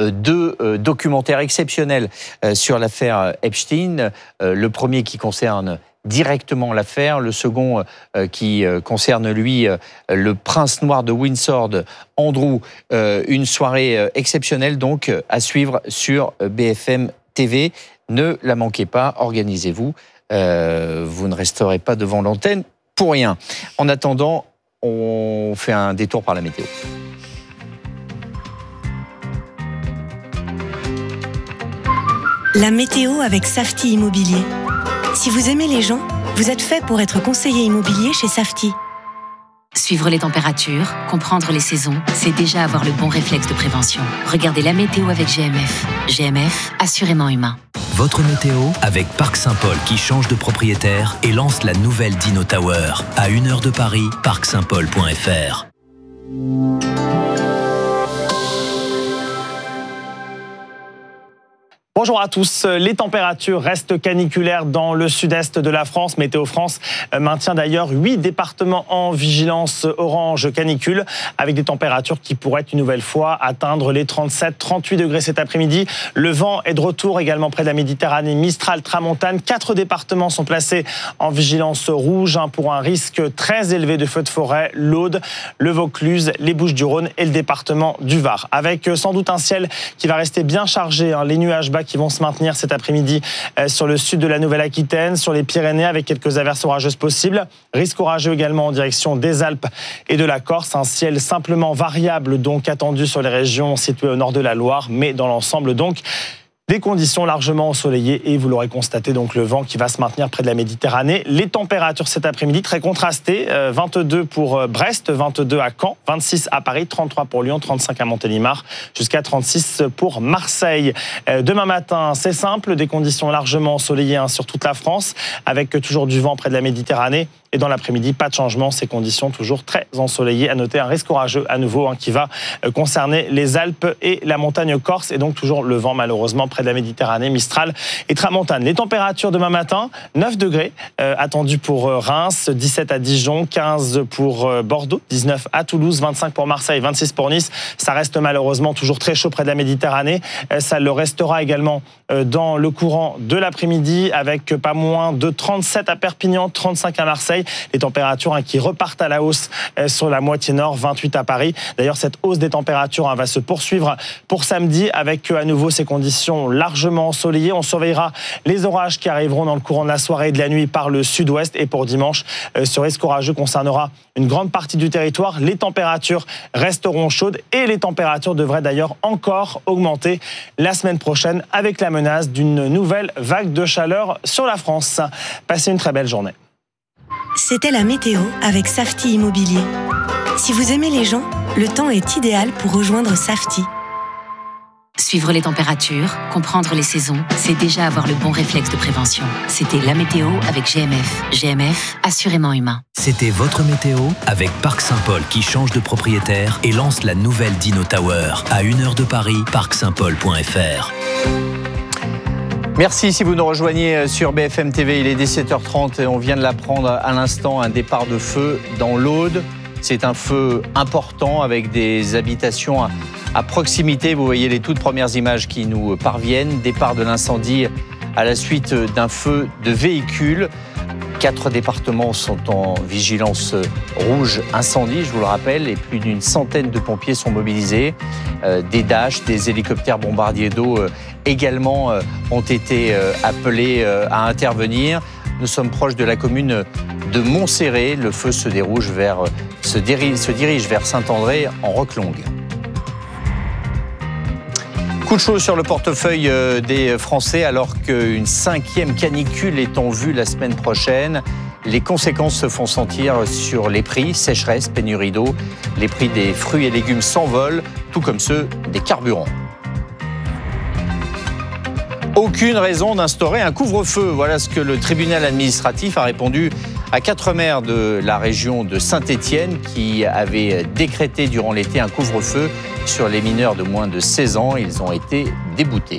2 documentaires exceptionnels sur l'affaire Epstein. Le premier qui concerne directement l'affaire, le second qui concerne lui le prince noir de Windsor, Andrew. Une soirée exceptionnelle donc à suivre sur BFM TV. Ne la manquez pas, organisez-vous. Vous ne resterez pas devant l'antenne pour rien. En attendant, on fait un détour par la météo. La météo avec Safety Immobilier. Si vous aimez les gens, vous êtes fait pour être conseiller immobilier chez Safety. Suivre les températures, comprendre les saisons, c'est déjà avoir le bon réflexe de prévention. Regardez la météo avec GMF. GMF, assurément humain. Votre météo avec Parc Saint-Paul qui change de propriétaire et lance la nouvelle Dino Tower. À 1 heure de Paris, parcsaintpaul.fr. Bonjour à tous. Les températures restent caniculaires dans le sud-est de la France. Météo France maintient d'ailleurs 8 départements en vigilance orange canicule, avec des températures qui pourraient une nouvelle fois atteindre les 37-38 degrés cet après-midi. Le vent est de retour également près de la Méditerranée. Mistral, Tramontane. 4 départements sont placés en vigilance rouge pour un risque très élevé de feux de forêt. L'Aude, le Vaucluse, les Bouches-du-Rhône et le département du Var. Avec sans doute un ciel qui va rester bien chargé. Les nuages bas qui vont se maintenir cet après-midi sur le sud de la Nouvelle-Aquitaine, sur les Pyrénées avec quelques averses orageuses possibles. Risque orageux également en direction des Alpes et de la Corse. Un ciel simplement variable donc attendu sur les régions situées au nord de la Loire, mais dans l'ensemble donc des conditions largement ensoleillées et vous l'aurez constaté, donc le vent qui va se maintenir près de la Méditerranée. Les températures cet après-midi très contrastées, 22 pour Brest, 22 à Caen, 26 à Paris, 33 pour Lyon, 35 à Montélimar, jusqu'à 36 pour Marseille. Demain matin, c'est simple, des conditions largement ensoleillées sur toute la France, avec toujours du vent près de la Méditerranée. Et dans l'après-midi, pas de changement, ces conditions toujours très ensoleillées. À noter un risque orageux à nouveau qui va concerner les Alpes et la montagne corse. Et donc toujours le vent malheureusement près de la Méditerranée, Mistral et Tramontane. Les températures demain matin, 9 degrés attendus pour Reims, 17 à Dijon, 15 pour Bordeaux, 19 à Toulouse, 25 pour Marseille, 26 pour Nice. Ça reste malheureusement toujours très chaud près de la Méditerranée. Ça le restera également dans le courant de l'après-midi avec pas moins de 37 à Perpignan, 35 à Marseille. Les températures qui repartent à la hausse sur la moitié nord, 28 à Paris. D'ailleurs, cette hausse des températures va se poursuivre pour samedi avec à nouveau ces conditions largement ensoleillées. On surveillera les orages qui arriveront dans le courant de la soirée et de la nuit par le sud-ouest. Et pour dimanche, ce risque orageux concernera une grande partie du territoire. Les températures resteront chaudes et les températures devraient d'ailleurs encore augmenter la semaine prochaine avec la menace d'une nouvelle vague de chaleur sur la France. Passez une très belle journée. C'était la météo avec Safety Immobilier. Si vous aimez les gens, le temps est idéal pour rejoindre Safety. Suivre les températures, comprendre les saisons, c'est déjà avoir le bon réflexe de prévention. C'était la météo avec GMF. GMF, assurément humain. C'était votre météo avec Parc Saint-Paul qui change de propriétaire et lance la nouvelle Dino Tower. À 1 heure de Paris, parcsaintpaul.fr. Merci si vous nous rejoignez sur BFM TV, il est 17h30 et on vient de l'apprendre à l'instant, un départ de feu dans l'Aude. C'est un feu important avec des habitations à proximité. Vous voyez les toutes premières images qui nous parviennent. Départ de l'incendie à la suite d'un feu de véhicule. 4 départements sont en vigilance rouge incendie, je vous le rappelle, et plus d'une centaine de pompiers sont mobilisés. Des Dash, des hélicoptères bombardiers d'eau également ont été appelés à intervenir. Nous sommes proches de la commune de Montserrat. Le feu se dirige vers Saint-André en Roquelongue. Coup de chaud sur le portefeuille des Français alors qu'une 5e canicule est en vue la semaine prochaine. Les conséquences se font sentir sur les prix, sécheresse, pénurie d'eau. Les prix des fruits et légumes s'envolent, tout comme ceux des carburants. Aucune raison d'instaurer un couvre-feu. Voilà ce que le tribunal administratif a répondu à 4 maires de la région de Saint-Étienne qui avaient décrété durant l'été un couvre-feu sur les mineurs de moins de 16 ans. Ils ont été déboutés.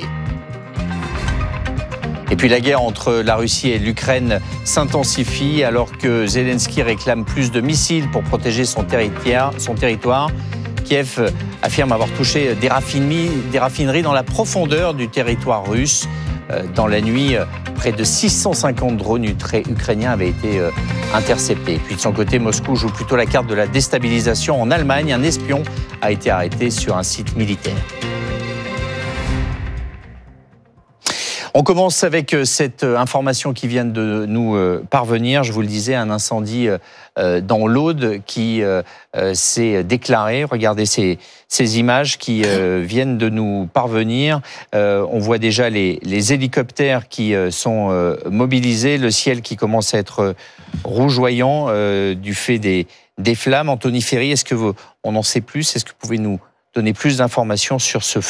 Et puis la guerre entre la Russie et l'Ukraine s'intensifie alors que Zelensky réclame plus de missiles pour protéger son territoire. Kiev affirme avoir touché des raffineries dans la profondeur du territoire russe. Dans la nuit, près de 650 drones ukrainiens avaient été interceptés. Puis de son côté, Moscou joue plutôt la carte de la déstabilisation. En Allemagne, un espion a été arrêté sur un site militaire. On commence avec cette information qui vient de nous parvenir. Je vous le disais, un incendie dans l'Aude qui s'est déclaré. Regardez ces images qui viennent de nous parvenir. On voit déjà les hélicoptères qui sont mobilisés, le ciel qui commence à être rougeoyant du fait des flammes. Anthony Ferry, est-ce que on en sait plus? Est-ce que vous pouvez nous donner plus d'informations sur ce feu?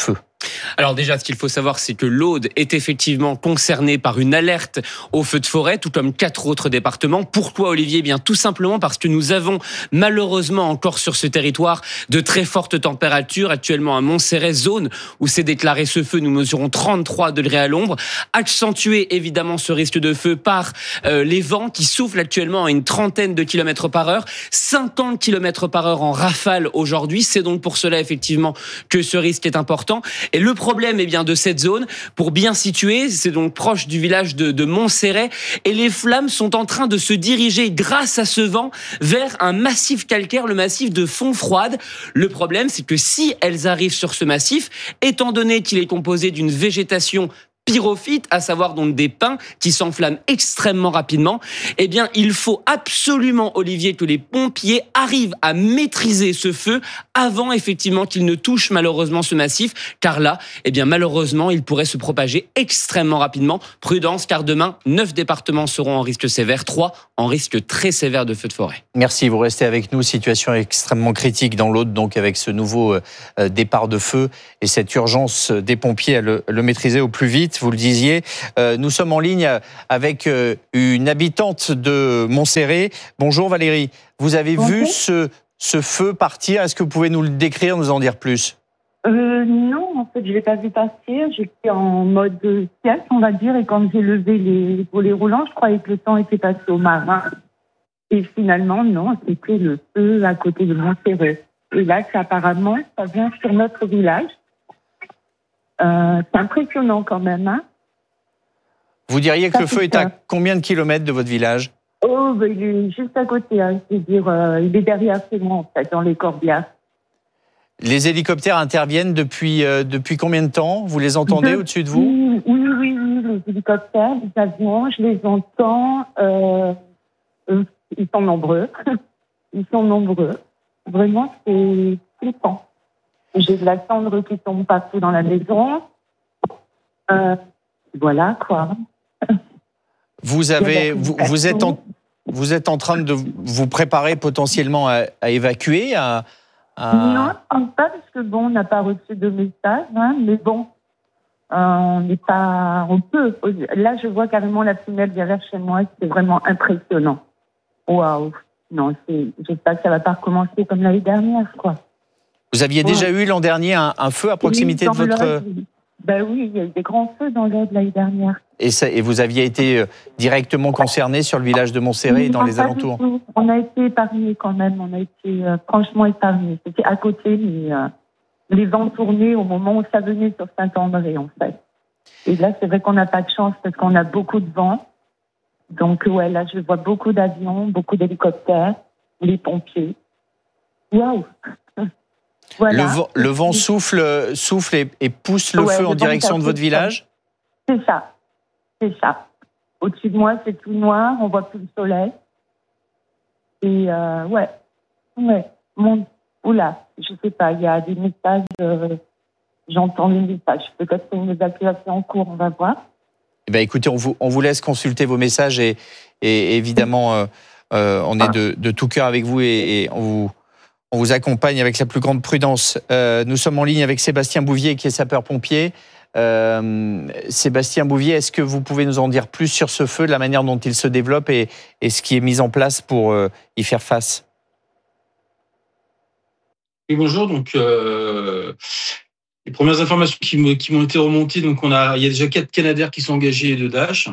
Alors déjà, ce qu'il faut savoir, c'est que l'Aude est effectivement concernée par une alerte au feu de forêt, tout comme 4 autres départements. Pourquoi, Olivier ? Bien, tout simplement parce que nous avons malheureusement encore sur ce territoire de très fortes températures. Actuellement à Montserrat, zone où s'est déclaré ce feu, nous mesurons 33 degrés à l'ombre. Accentué évidemment ce risque de feu par les vents qui soufflent actuellement à une trentaine de kilomètres par heure, 50 kilomètres par heure en rafale aujourd'hui. C'est donc pour cela effectivement que ce risque est important. Et le problème de cette zone, pour bien situer, c'est donc proche du village de Montserrat, et les flammes sont en train de se diriger grâce à ce vent vers un massif calcaire, le massif de Fontfroide. Le problème, c'est que si elles arrivent sur ce massif, étant donné qu'il est composé d'une végétation pyrophyte, à savoir donc des pins qui s'enflamment extrêmement rapidement, il faut absolument, Olivier, que les pompiers arrivent à maîtriser ce feu avant effectivement qu'il ne touche malheureusement ce massif, car là, malheureusement, il pourrait se propager extrêmement rapidement. Prudence, car demain, 9 départements seront en risque sévère, 3 en risque très sévère de feu de forêt. Merci, vous restez avec nous. Situation extrêmement critique dans l'Aude, donc avec ce nouveau départ de feu et cette urgence des pompiers à le maîtriser au plus vite. Vous le disiez, nous sommes en ligne avec une habitante de Montserrat. Bonjour Valérie, vous avez vu ce feu partir. Est-ce que vous pouvez nous le décrire, nous en dire plus ? Non, en fait, je ne l'ai pas vu partir. J'étais en mode sieste, on va dire, et quand j'ai levé les volets roulants, je croyais que le temps était passé au marin. Et finalement, non, c'était le feu à côté de Montserrat. Et là, apparemment, ça vient sur notre village. C'est impressionnant quand même. Hein. Vous diriez que le feu est à combien de kilomètres de votre village ? Il est juste à côté. Hein. C'est-à-dire, il est derrière chez moi, en fait, dans les corbières. Les hélicoptères interviennent depuis combien de temps ? Vous les entendez au-dessus de vous ? Oui, les hélicoptères, les avions, je les entends. Ils sont nombreux. Vraiment, c'est flippant. J'ai de la cendre qui tombe partout dans la maison. Voilà, quoi. Vous êtes en train de vous préparer potentiellement à évacuer Non, pas parce que on n'a pas reçu de message, hein, mais bon, on peut. Là, je vois carrément la fumée derrière chez moi, c'est vraiment impressionnant. Waouh. Non, j'espère que ça va pas recommencer comme l'année dernière, quoi. Vous aviez déjà eu l'an dernier un feu à proximité de votre... Oui, il y a eu des grands feux dans l'Aude l'année dernière. Et vous aviez été directement concerné sur le village de Montserrat et dans les alentours ? On a été épargnés quand même, on a été franchement épargnés. C'était à côté, mais les vents tournaient au moment où ça venait sur Saint-André, en fait. Et là, c'est vrai qu'on n'a pas de chance parce qu'on a beaucoup de vent. Donc, là, je vois beaucoup d'avions, beaucoup d'hélicoptères, les pompiers. Waouh! Voilà. Le vent souffle et pousse le feu en direction de votre village ? C'est ça. Au-dessus de moi, c'est tout noir, on voit plus le soleil. Et je sais pas, il y a des messages, j'entends les messages. Peut-être c'est une évacuation en cours, on va voir. Écoutez, on vous laisse consulter vos messages et évidemment, on est de tout cœur avec vous et on vous accompagne avec la plus grande prudence. Nous sommes en ligne avec Sébastien Bouvier, qui est sapeur-pompier. Sébastien Bouvier, est-ce que vous pouvez nous en dire plus sur ce feu, de la manière dont il se développe et ce qui est mis en place pour y faire face ? Oui, bonjour. Donc, les premières informations qui m'ont été remontées, donc il y a déjà 4 Canadair qui sont engagés et 2 Dash.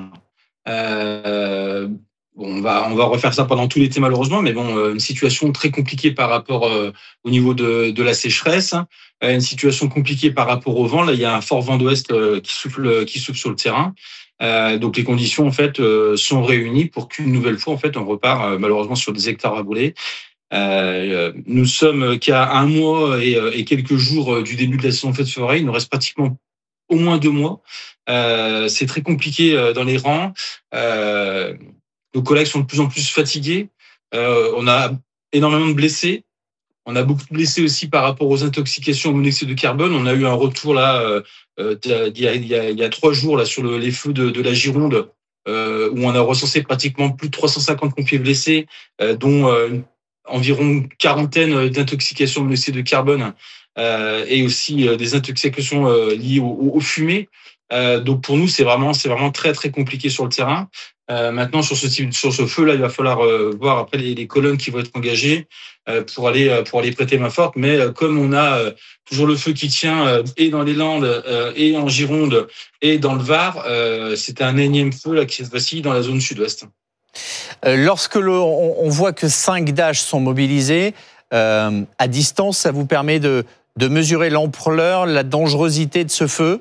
On va refaire ça pendant tout l'été malheureusement, mais une situation très compliquée par rapport au niveau de la sécheresse, une situation compliquée par rapport au vent. Là, il y a un fort vent d'ouest qui souffle sur le terrain. Donc les conditions en fait sont réunies pour qu'une nouvelle fois en fait on repart malheureusement sur des hectares à brûler. Nous sommes qu'à 1 mois et quelques jours du début de la saison feu de forêt. Il nous reste pratiquement au moins 2 mois. C'est très compliqué dans les rangs. Nos collègues sont de plus en plus fatigués. On a énormément de blessés. On a beaucoup de blessés aussi par rapport aux intoxications au monoxyde de carbone. On a eu un retour là il y a 3 jours là sur les feux de la Gironde où on a recensé pratiquement plus de 350 pompiers blessés, dont environ une quarantaine d'intoxications au monoxyde de carbone et aussi des intoxications liées aux fumées. Donc pour nous, c'est vraiment très très compliqué sur le terrain. Maintenant, sur ce feu-là, il va falloir voir après les colonnes qui vont être engagées pour aller prêter main forte. Mais comme on a toujours le feu qui tient et dans les Landes et en Gironde et dans le Var, c'est un énième feu là qui se vacille dans la zone sud-ouest. Lorsque on voit que 5 Dash sont mobilisés à distance, ça vous permet de mesurer l'ampleur, la dangerosité de ce feu?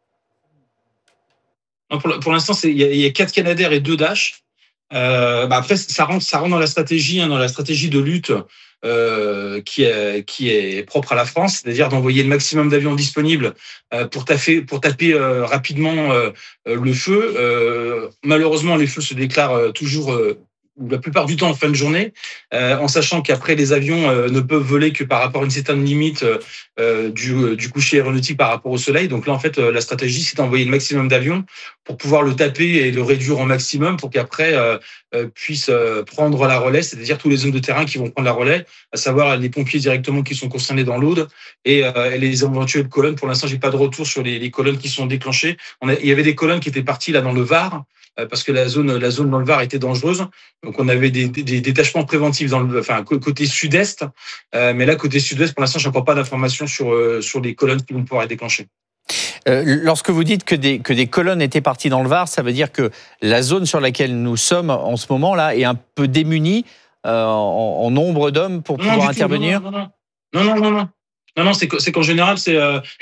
Pour l'instant, il y a 4 Canadair et 2 Dash. Après, ça rentre dans la stratégie, dans la stratégie de lutte qui est propre à la France, c'est-à-dire d'envoyer le maximum d'avions disponibles pour taper rapidement le feu. Malheureusement, les feux se déclarent toujours ou la plupart du temps en fin de journée, en sachant qu'après les avions ne peuvent voler que par rapport à une certaine limite du coucher aéronautique par rapport au soleil. Donc là, en fait, la stratégie, c'est d'envoyer le maximum d'avions pour pouvoir le taper et le réduire au maximum pour qu'après puisse prendre la relais, c'est-à-dire tous les hommes de terrain qui vont prendre la relais, à savoir les pompiers directement qui sont concernés dans l'Aude et les éventuelles colonnes. Pour l'instant, j'ai pas de retour sur les colonnes qui sont déclenchées. Il y avait des colonnes qui étaient parties là dans le Var, parce que la zone dans le Var était dangereuse. Donc on avait des détachements préventifs côté sud-est, mais là côté sud-ouest, pour l'instant, j'ai encore pas d'informations sur les colonnes qui vont pouvoir être déclenchées. Lorsque vous dites que des colonnes étaient parties dans le Var, ça veut dire que la zone sur laquelle nous sommes en ce moment là est un peu démunie en nombre d'hommes pour pouvoir intervenir. Non, c'est qu'en général, c'est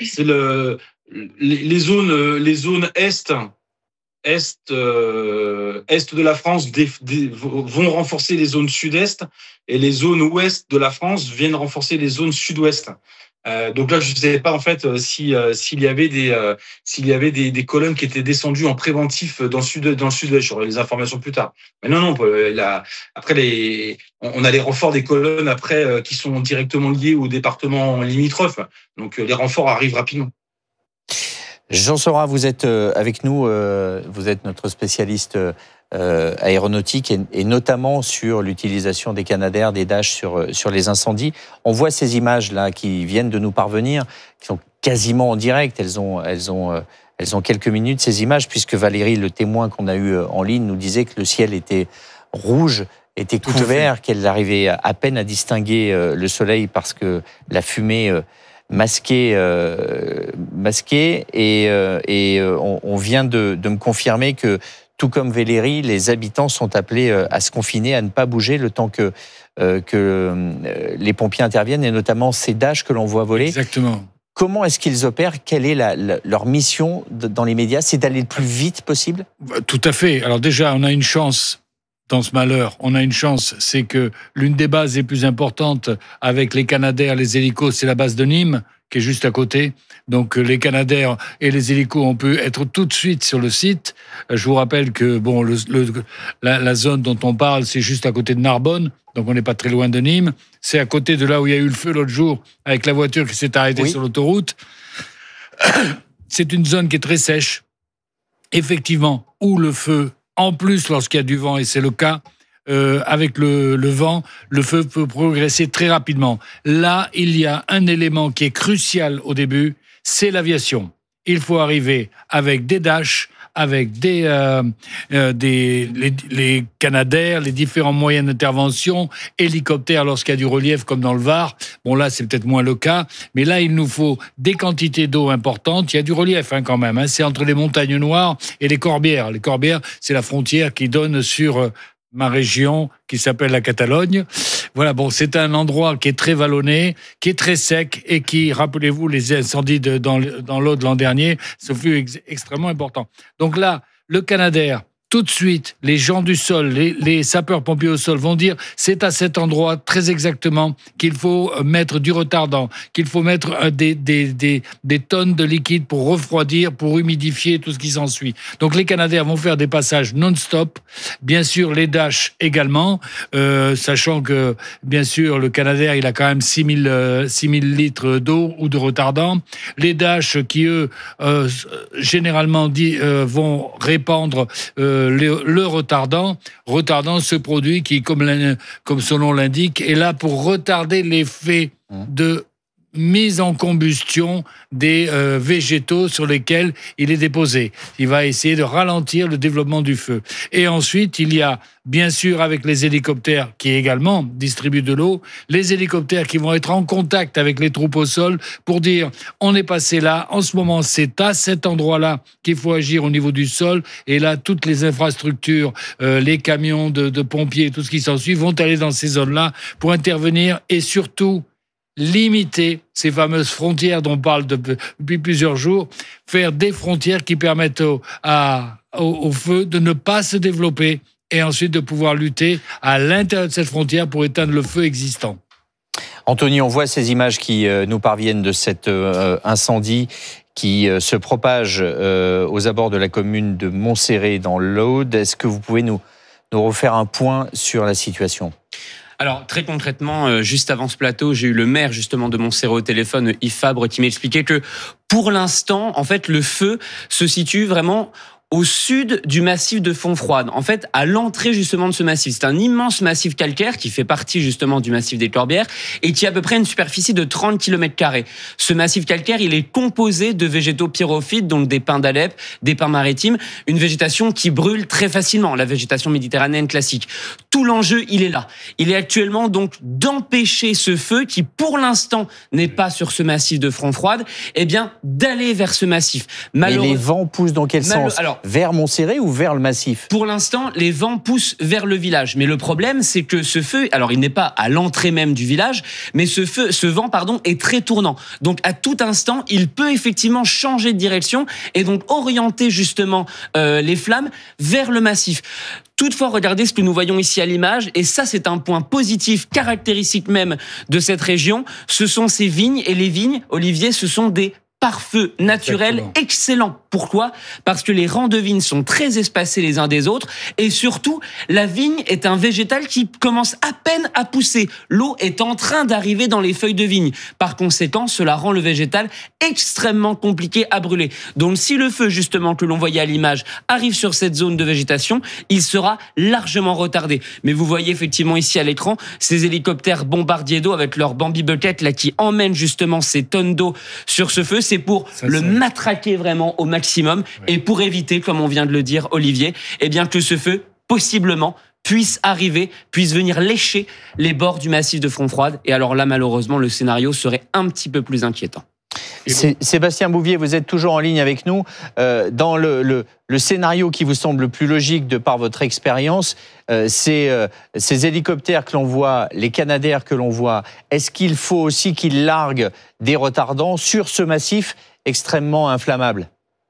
les zones est de la France vont renforcer les zones sud-est et les zones ouest de la France viennent renforcer les zones sud-ouest. Donc là, je ne savais pas en fait s'il y avait des colonnes qui étaient descendues en préventif dans le sud-ouest. J'aurai les informations plus tard. Mais non. Après on a les renforts des colonnes après qui sont directement liés au département limitrophe. Donc les renforts arrivent rapidement. Jean Seurat, vous êtes avec nous, vous êtes notre spécialiste aéronautique et notamment sur l'utilisation des Canadair, des Dash sur les incendies. On voit ces images-là qui viennent de nous parvenir, qui sont quasiment en direct. Elles ont quelques minutes, ces images, puisque Valérie, le témoin qu'on a eu en ligne, nous disait que le ciel était rouge, était couvert, qu'elle arrivait à peine à distinguer le soleil parce que la fumée masqué et on vient de me confirmer que tout comme Valérie, les habitants sont appelés à se confiner, à ne pas bouger le temps que les pompiers interviennent et notamment ces Dash que l'on voit voler. Exactement. Comment est-ce qu'ils opèrent? Quelle est leur mission dans les médias? C'est d'aller le plus vite possible? Tout à fait. Alors déjà, on a une chance dans ce malheur. On a une chance, c'est que l'une des bases les plus importantes avec les Canadair, les hélicos, c'est la base de Nîmes, qui est juste à côté. Donc les Canadair et les hélicos ont pu être tout de suite sur le site. Je vous rappelle que la zone dont on parle, c'est juste à côté de Narbonne, donc on n'est pas très loin de Nîmes. C'est à côté de là où il y a eu le feu l'autre jour, avec la voiture qui s'est arrêtée sur l'autoroute. C'est une zone qui est très sèche, effectivement, où le feu, en plus lorsqu'il y a du vent, et c'est le cas, avec le vent, le feu peut progresser très rapidement. Là, il y a un élément qui est crucial au début, c'est l'aviation. Il faut arriver avec des Dash, avec les Canadair, les différents moyens d'intervention, hélicoptères lorsqu'il y a du relief comme dans le Var. Bon, là, c'est peut-être moins le cas, mais là, il nous faut des quantités d'eau importantes. Il y a du relief quand même. C'est entre les montagnes noires et les Corbières. Les Corbières, c'est la frontière qui donne sur ma région qui s'appelle la Catalogne. Voilà, bon, c'est un endroit qui est très vallonné, qui est très sec et qui, rappelez-vous, les incendies dans l'Aude l'an dernier, ce fut extrêmement important. Donc là, le Canadair, tout de suite, les gens du sol, les sapeurs-pompiers au sol vont dire c'est à cet endroit très exactement qu'il faut mettre du retardant, qu'il faut mettre des tonnes de liquide pour refroidir, pour humidifier, tout ce qui s'ensuit. Donc les Canadair vont faire des passages non-stop. Bien sûr, les Dash également, sachant que, bien sûr, le Canadair, il a quand même 6000 litres d'eau ou de retardant. Les Dash qui, eux, généralement vont répandre le retardant. Retardant, ce produit qui, comme son nom l'indique, est là pour retarder l'effet de mise en combustion des végétaux sur lesquels il est déposé. Il va essayer de ralentir le développement du feu. Et ensuite, il y a, bien sûr, avec les hélicoptères qui également distribuent de l'eau, les hélicoptères qui vont être en contact avec les troupes au sol pour dire on est passé là, en ce moment c'est à cet endroit-là qu'il faut agir au niveau du sol, et là toutes les infrastructures, les camions de pompiers, tout ce qui s'ensuit vont aller dans ces zones-là pour intervenir et surtout limiter ces fameuses frontières dont on parle depuis plusieurs jours, faire des frontières qui permettent au feu de ne pas se développer et ensuite de pouvoir lutter à l'intérieur de cette frontière pour éteindre le feu existant. Anthony, on voit ces images qui nous parviennent de cet incendie qui se propage aux abords de la commune de Montserrat dans l'Aude. Est-ce que vous pouvez nous refaire un point sur la situation ? Alors, très concrètement, juste avant ce plateau, j'ai eu le maire, justement, de Montserrat au téléphone, Yves Fabre, qui m'expliquait que, pour l'instant, en fait, le feu se situe vraiment au sud du massif de Fontfroide, en fait, à l'entrée justement de ce massif. C'est un immense massif calcaire qui fait partie justement du massif des Corbières et qui a à peu près une superficie de 30 km². Ce massif calcaire, il est composé de végétaux pyrophytes, donc des pins d'Alep, des pins maritimes, une végétation qui brûle très facilement, la végétation méditerranéenne classique. Tout l'enjeu, il est là. Il est actuellement donc d'empêcher ce feu qui, pour l'instant, n'est pas sur ce massif de Fontfroide, eh bien, d'aller vers ce massif. Mais les vents poussent dans quel sens ? Alors, vers Montserrat ou vers le massif ? Pour l'instant, les vents poussent vers le village. Mais le problème, c'est que ce feu, alors il n'est pas à l'entrée même du village, mais ce vent, est très tournant. Donc à tout instant, il peut effectivement changer de direction et donc orienter justement les flammes vers le massif. Toutefois, regardez ce que nous voyons ici à l'image, et ça c'est un point positif, caractéristique même de cette région, ce sont ces vignes, et les vignes, Olivier, ce sont des pare-feu naturel excellent. Pourquoi ? Parce que les rangs de vignes sont très espacés les uns des autres et surtout, la vigne est un végétal qui commence à peine à pousser. L'eau est en train d'arriver dans les feuilles de vigne. Par conséquent, cela rend le végétal extrêmement compliqué à brûler. Donc si le feu, justement, que l'on voyait à l'image, arrive sur cette zone de végétation, il sera largement retardé. Mais vous voyez effectivement ici à l'écran, ces hélicoptères bombardiers d'eau avec leurs Bambi Bucket là, qui emmènent justement ces tonnes d'eau sur ce feu. C'est pour le matraquer vraiment au maximum et pour éviter, comme on vient de le dire, Olivier, eh bien que ce feu, possiblement, puisse venir lécher les bords du massif de Fontfroide. Et alors là, malheureusement, le scénario serait un petit peu plus inquiétant. Sébastien Bouvier, vous êtes toujours en ligne avec nous. Dans le scénario qui vous semble le plus logique de par votre expérience, c'est ces hélicoptères que l'on voit, les Canadair que l'on voit, est-ce qu'il faut aussi qu'ils larguent des retardants sur ce massif extrêmement inflammable ?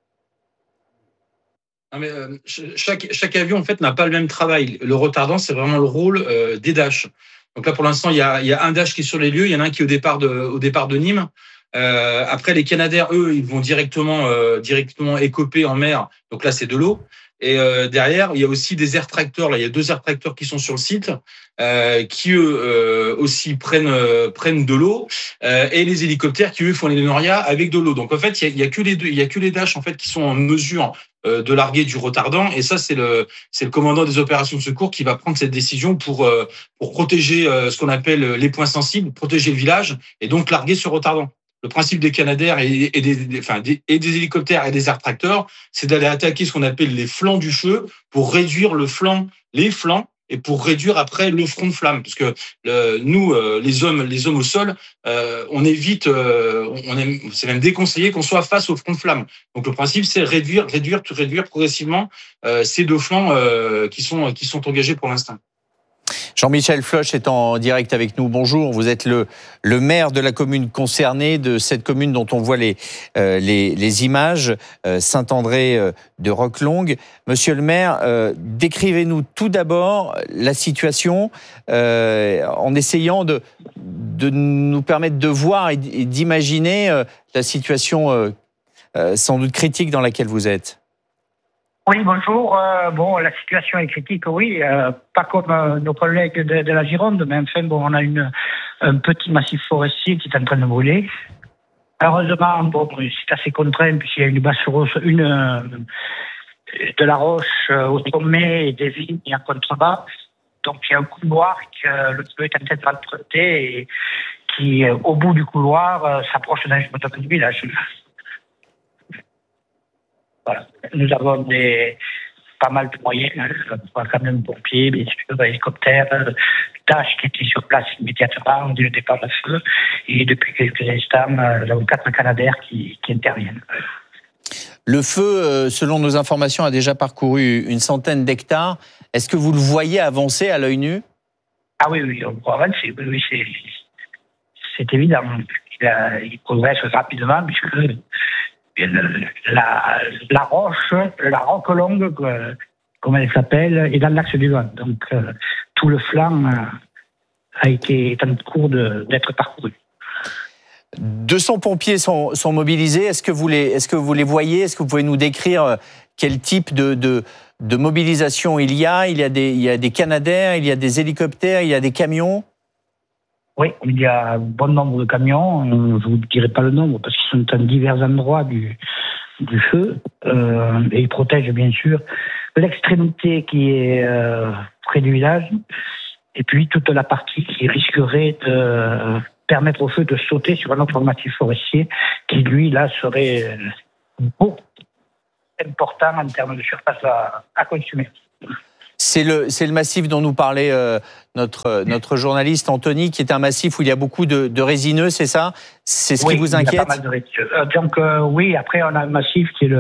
Non mais, chaque avion en fait n'a pas le même travail. Le retardant, c'est vraiment le rôle des Dash. Donc là, pour l'instant, il y a un Dash qui est sur les lieux, il y en a un qui est au départ de Nîmes. Après, les Canadair, eux, ils vont directement écoper en mer. Donc là, c'est de l'eau. Et derrière, il y a aussi des air tracteurs. Là, il y a 2 air tracteurs qui sont sur le site, qui eux aussi prennent de l'eau, et les hélicoptères qui eux font les norias avec de l'eau. Donc en fait, il y a que les deux, il y a que les Dash en fait qui sont en mesure de larguer du retardant. Et ça, c'est le commandant des opérations de secours qui va prendre cette décision pour protéger ce qu'on appelle les points sensibles, protéger le village, et donc larguer ce retardant. Le principe des Canadair et des hélicoptères et des air tracteurs, c'est d'aller attaquer ce qu'on appelle les flancs du feu pour réduire les flancs et pour réduire après le front de flamme. Parce que nous, les hommes au sol, on évite, c'est même déconseillé qu'on soit face au front de flamme. Donc le principe, c'est réduire progressivement ces 2 flancs qui sont engagés pour l'instant. Jean-Michel Floch est en direct avec nous. Bonjour, vous êtes le maire de la commune concernée, de cette commune dont on voit les images, Saint-André de Roquelongue. Monsieur le maire, décrivez-nous tout d'abord la situation en essayant de nous permettre de voir et d'imaginer la situation sans doute critique dans laquelle vous êtes. Oui, bonjour. La situation est critique, oui. Pas comme nos collègues de la Gironde, mais enfin, on a un petit massif forestier qui est en train de brûler. Heureusement, c'est assez contraint puisqu'il y a une basse de la roche au sommet et des vignes en contrebas. Donc, il y a un couloir que le feu est en train d'emprunter et qui, au bout du couloir, s'approche d'un du village. Voilà. Nous avons pas mal de moyens, quand même pompiers, bien sûr, hélicoptères, Dash qui était sur place immédiatement dès le départ de feu, et depuis quelques instants, nous avons 4 Canadair qui interviennent. Le feu, selon nos informations, a déjà parcouru une centaine d'hectares. Est-ce que vous le voyez avancer à l'œil nu? Ah oui, on voit avancer, oui, c'est évident. Il progresse rapidement puisque la roque longue, comme elle s'appelle, est dans l'axe du vent. Donc tout le flanc est en cours d'être parcouru. 200 pompiers sont mobilisés. Est-ce que vous les voyez? Est-ce que vous pouvez nous décrire quel type de mobilisation il y a? Il y a des Canadair, il y a des hélicoptères, il y a des camions? Oui, il y a un bon nombre de camions. Je ne vous dirai pas le nombre parce qu'ils sont à divers endroits du feu. Et ils protègent bien sûr l'extrémité qui est près du village et puis toute la partie qui risquerait de permettre au feu de sauter sur un autre massif forestier qui, lui, là, serait beaucoup important en termes de surface à consommer. C'est le massif dont nous parlait notre journaliste Anthony, qui est un massif où il y a beaucoup de résineux, c'est ça? C'est ce qui vous inquiète? Il y a pas mal de résineux. Donc oui, après on a un massif qui est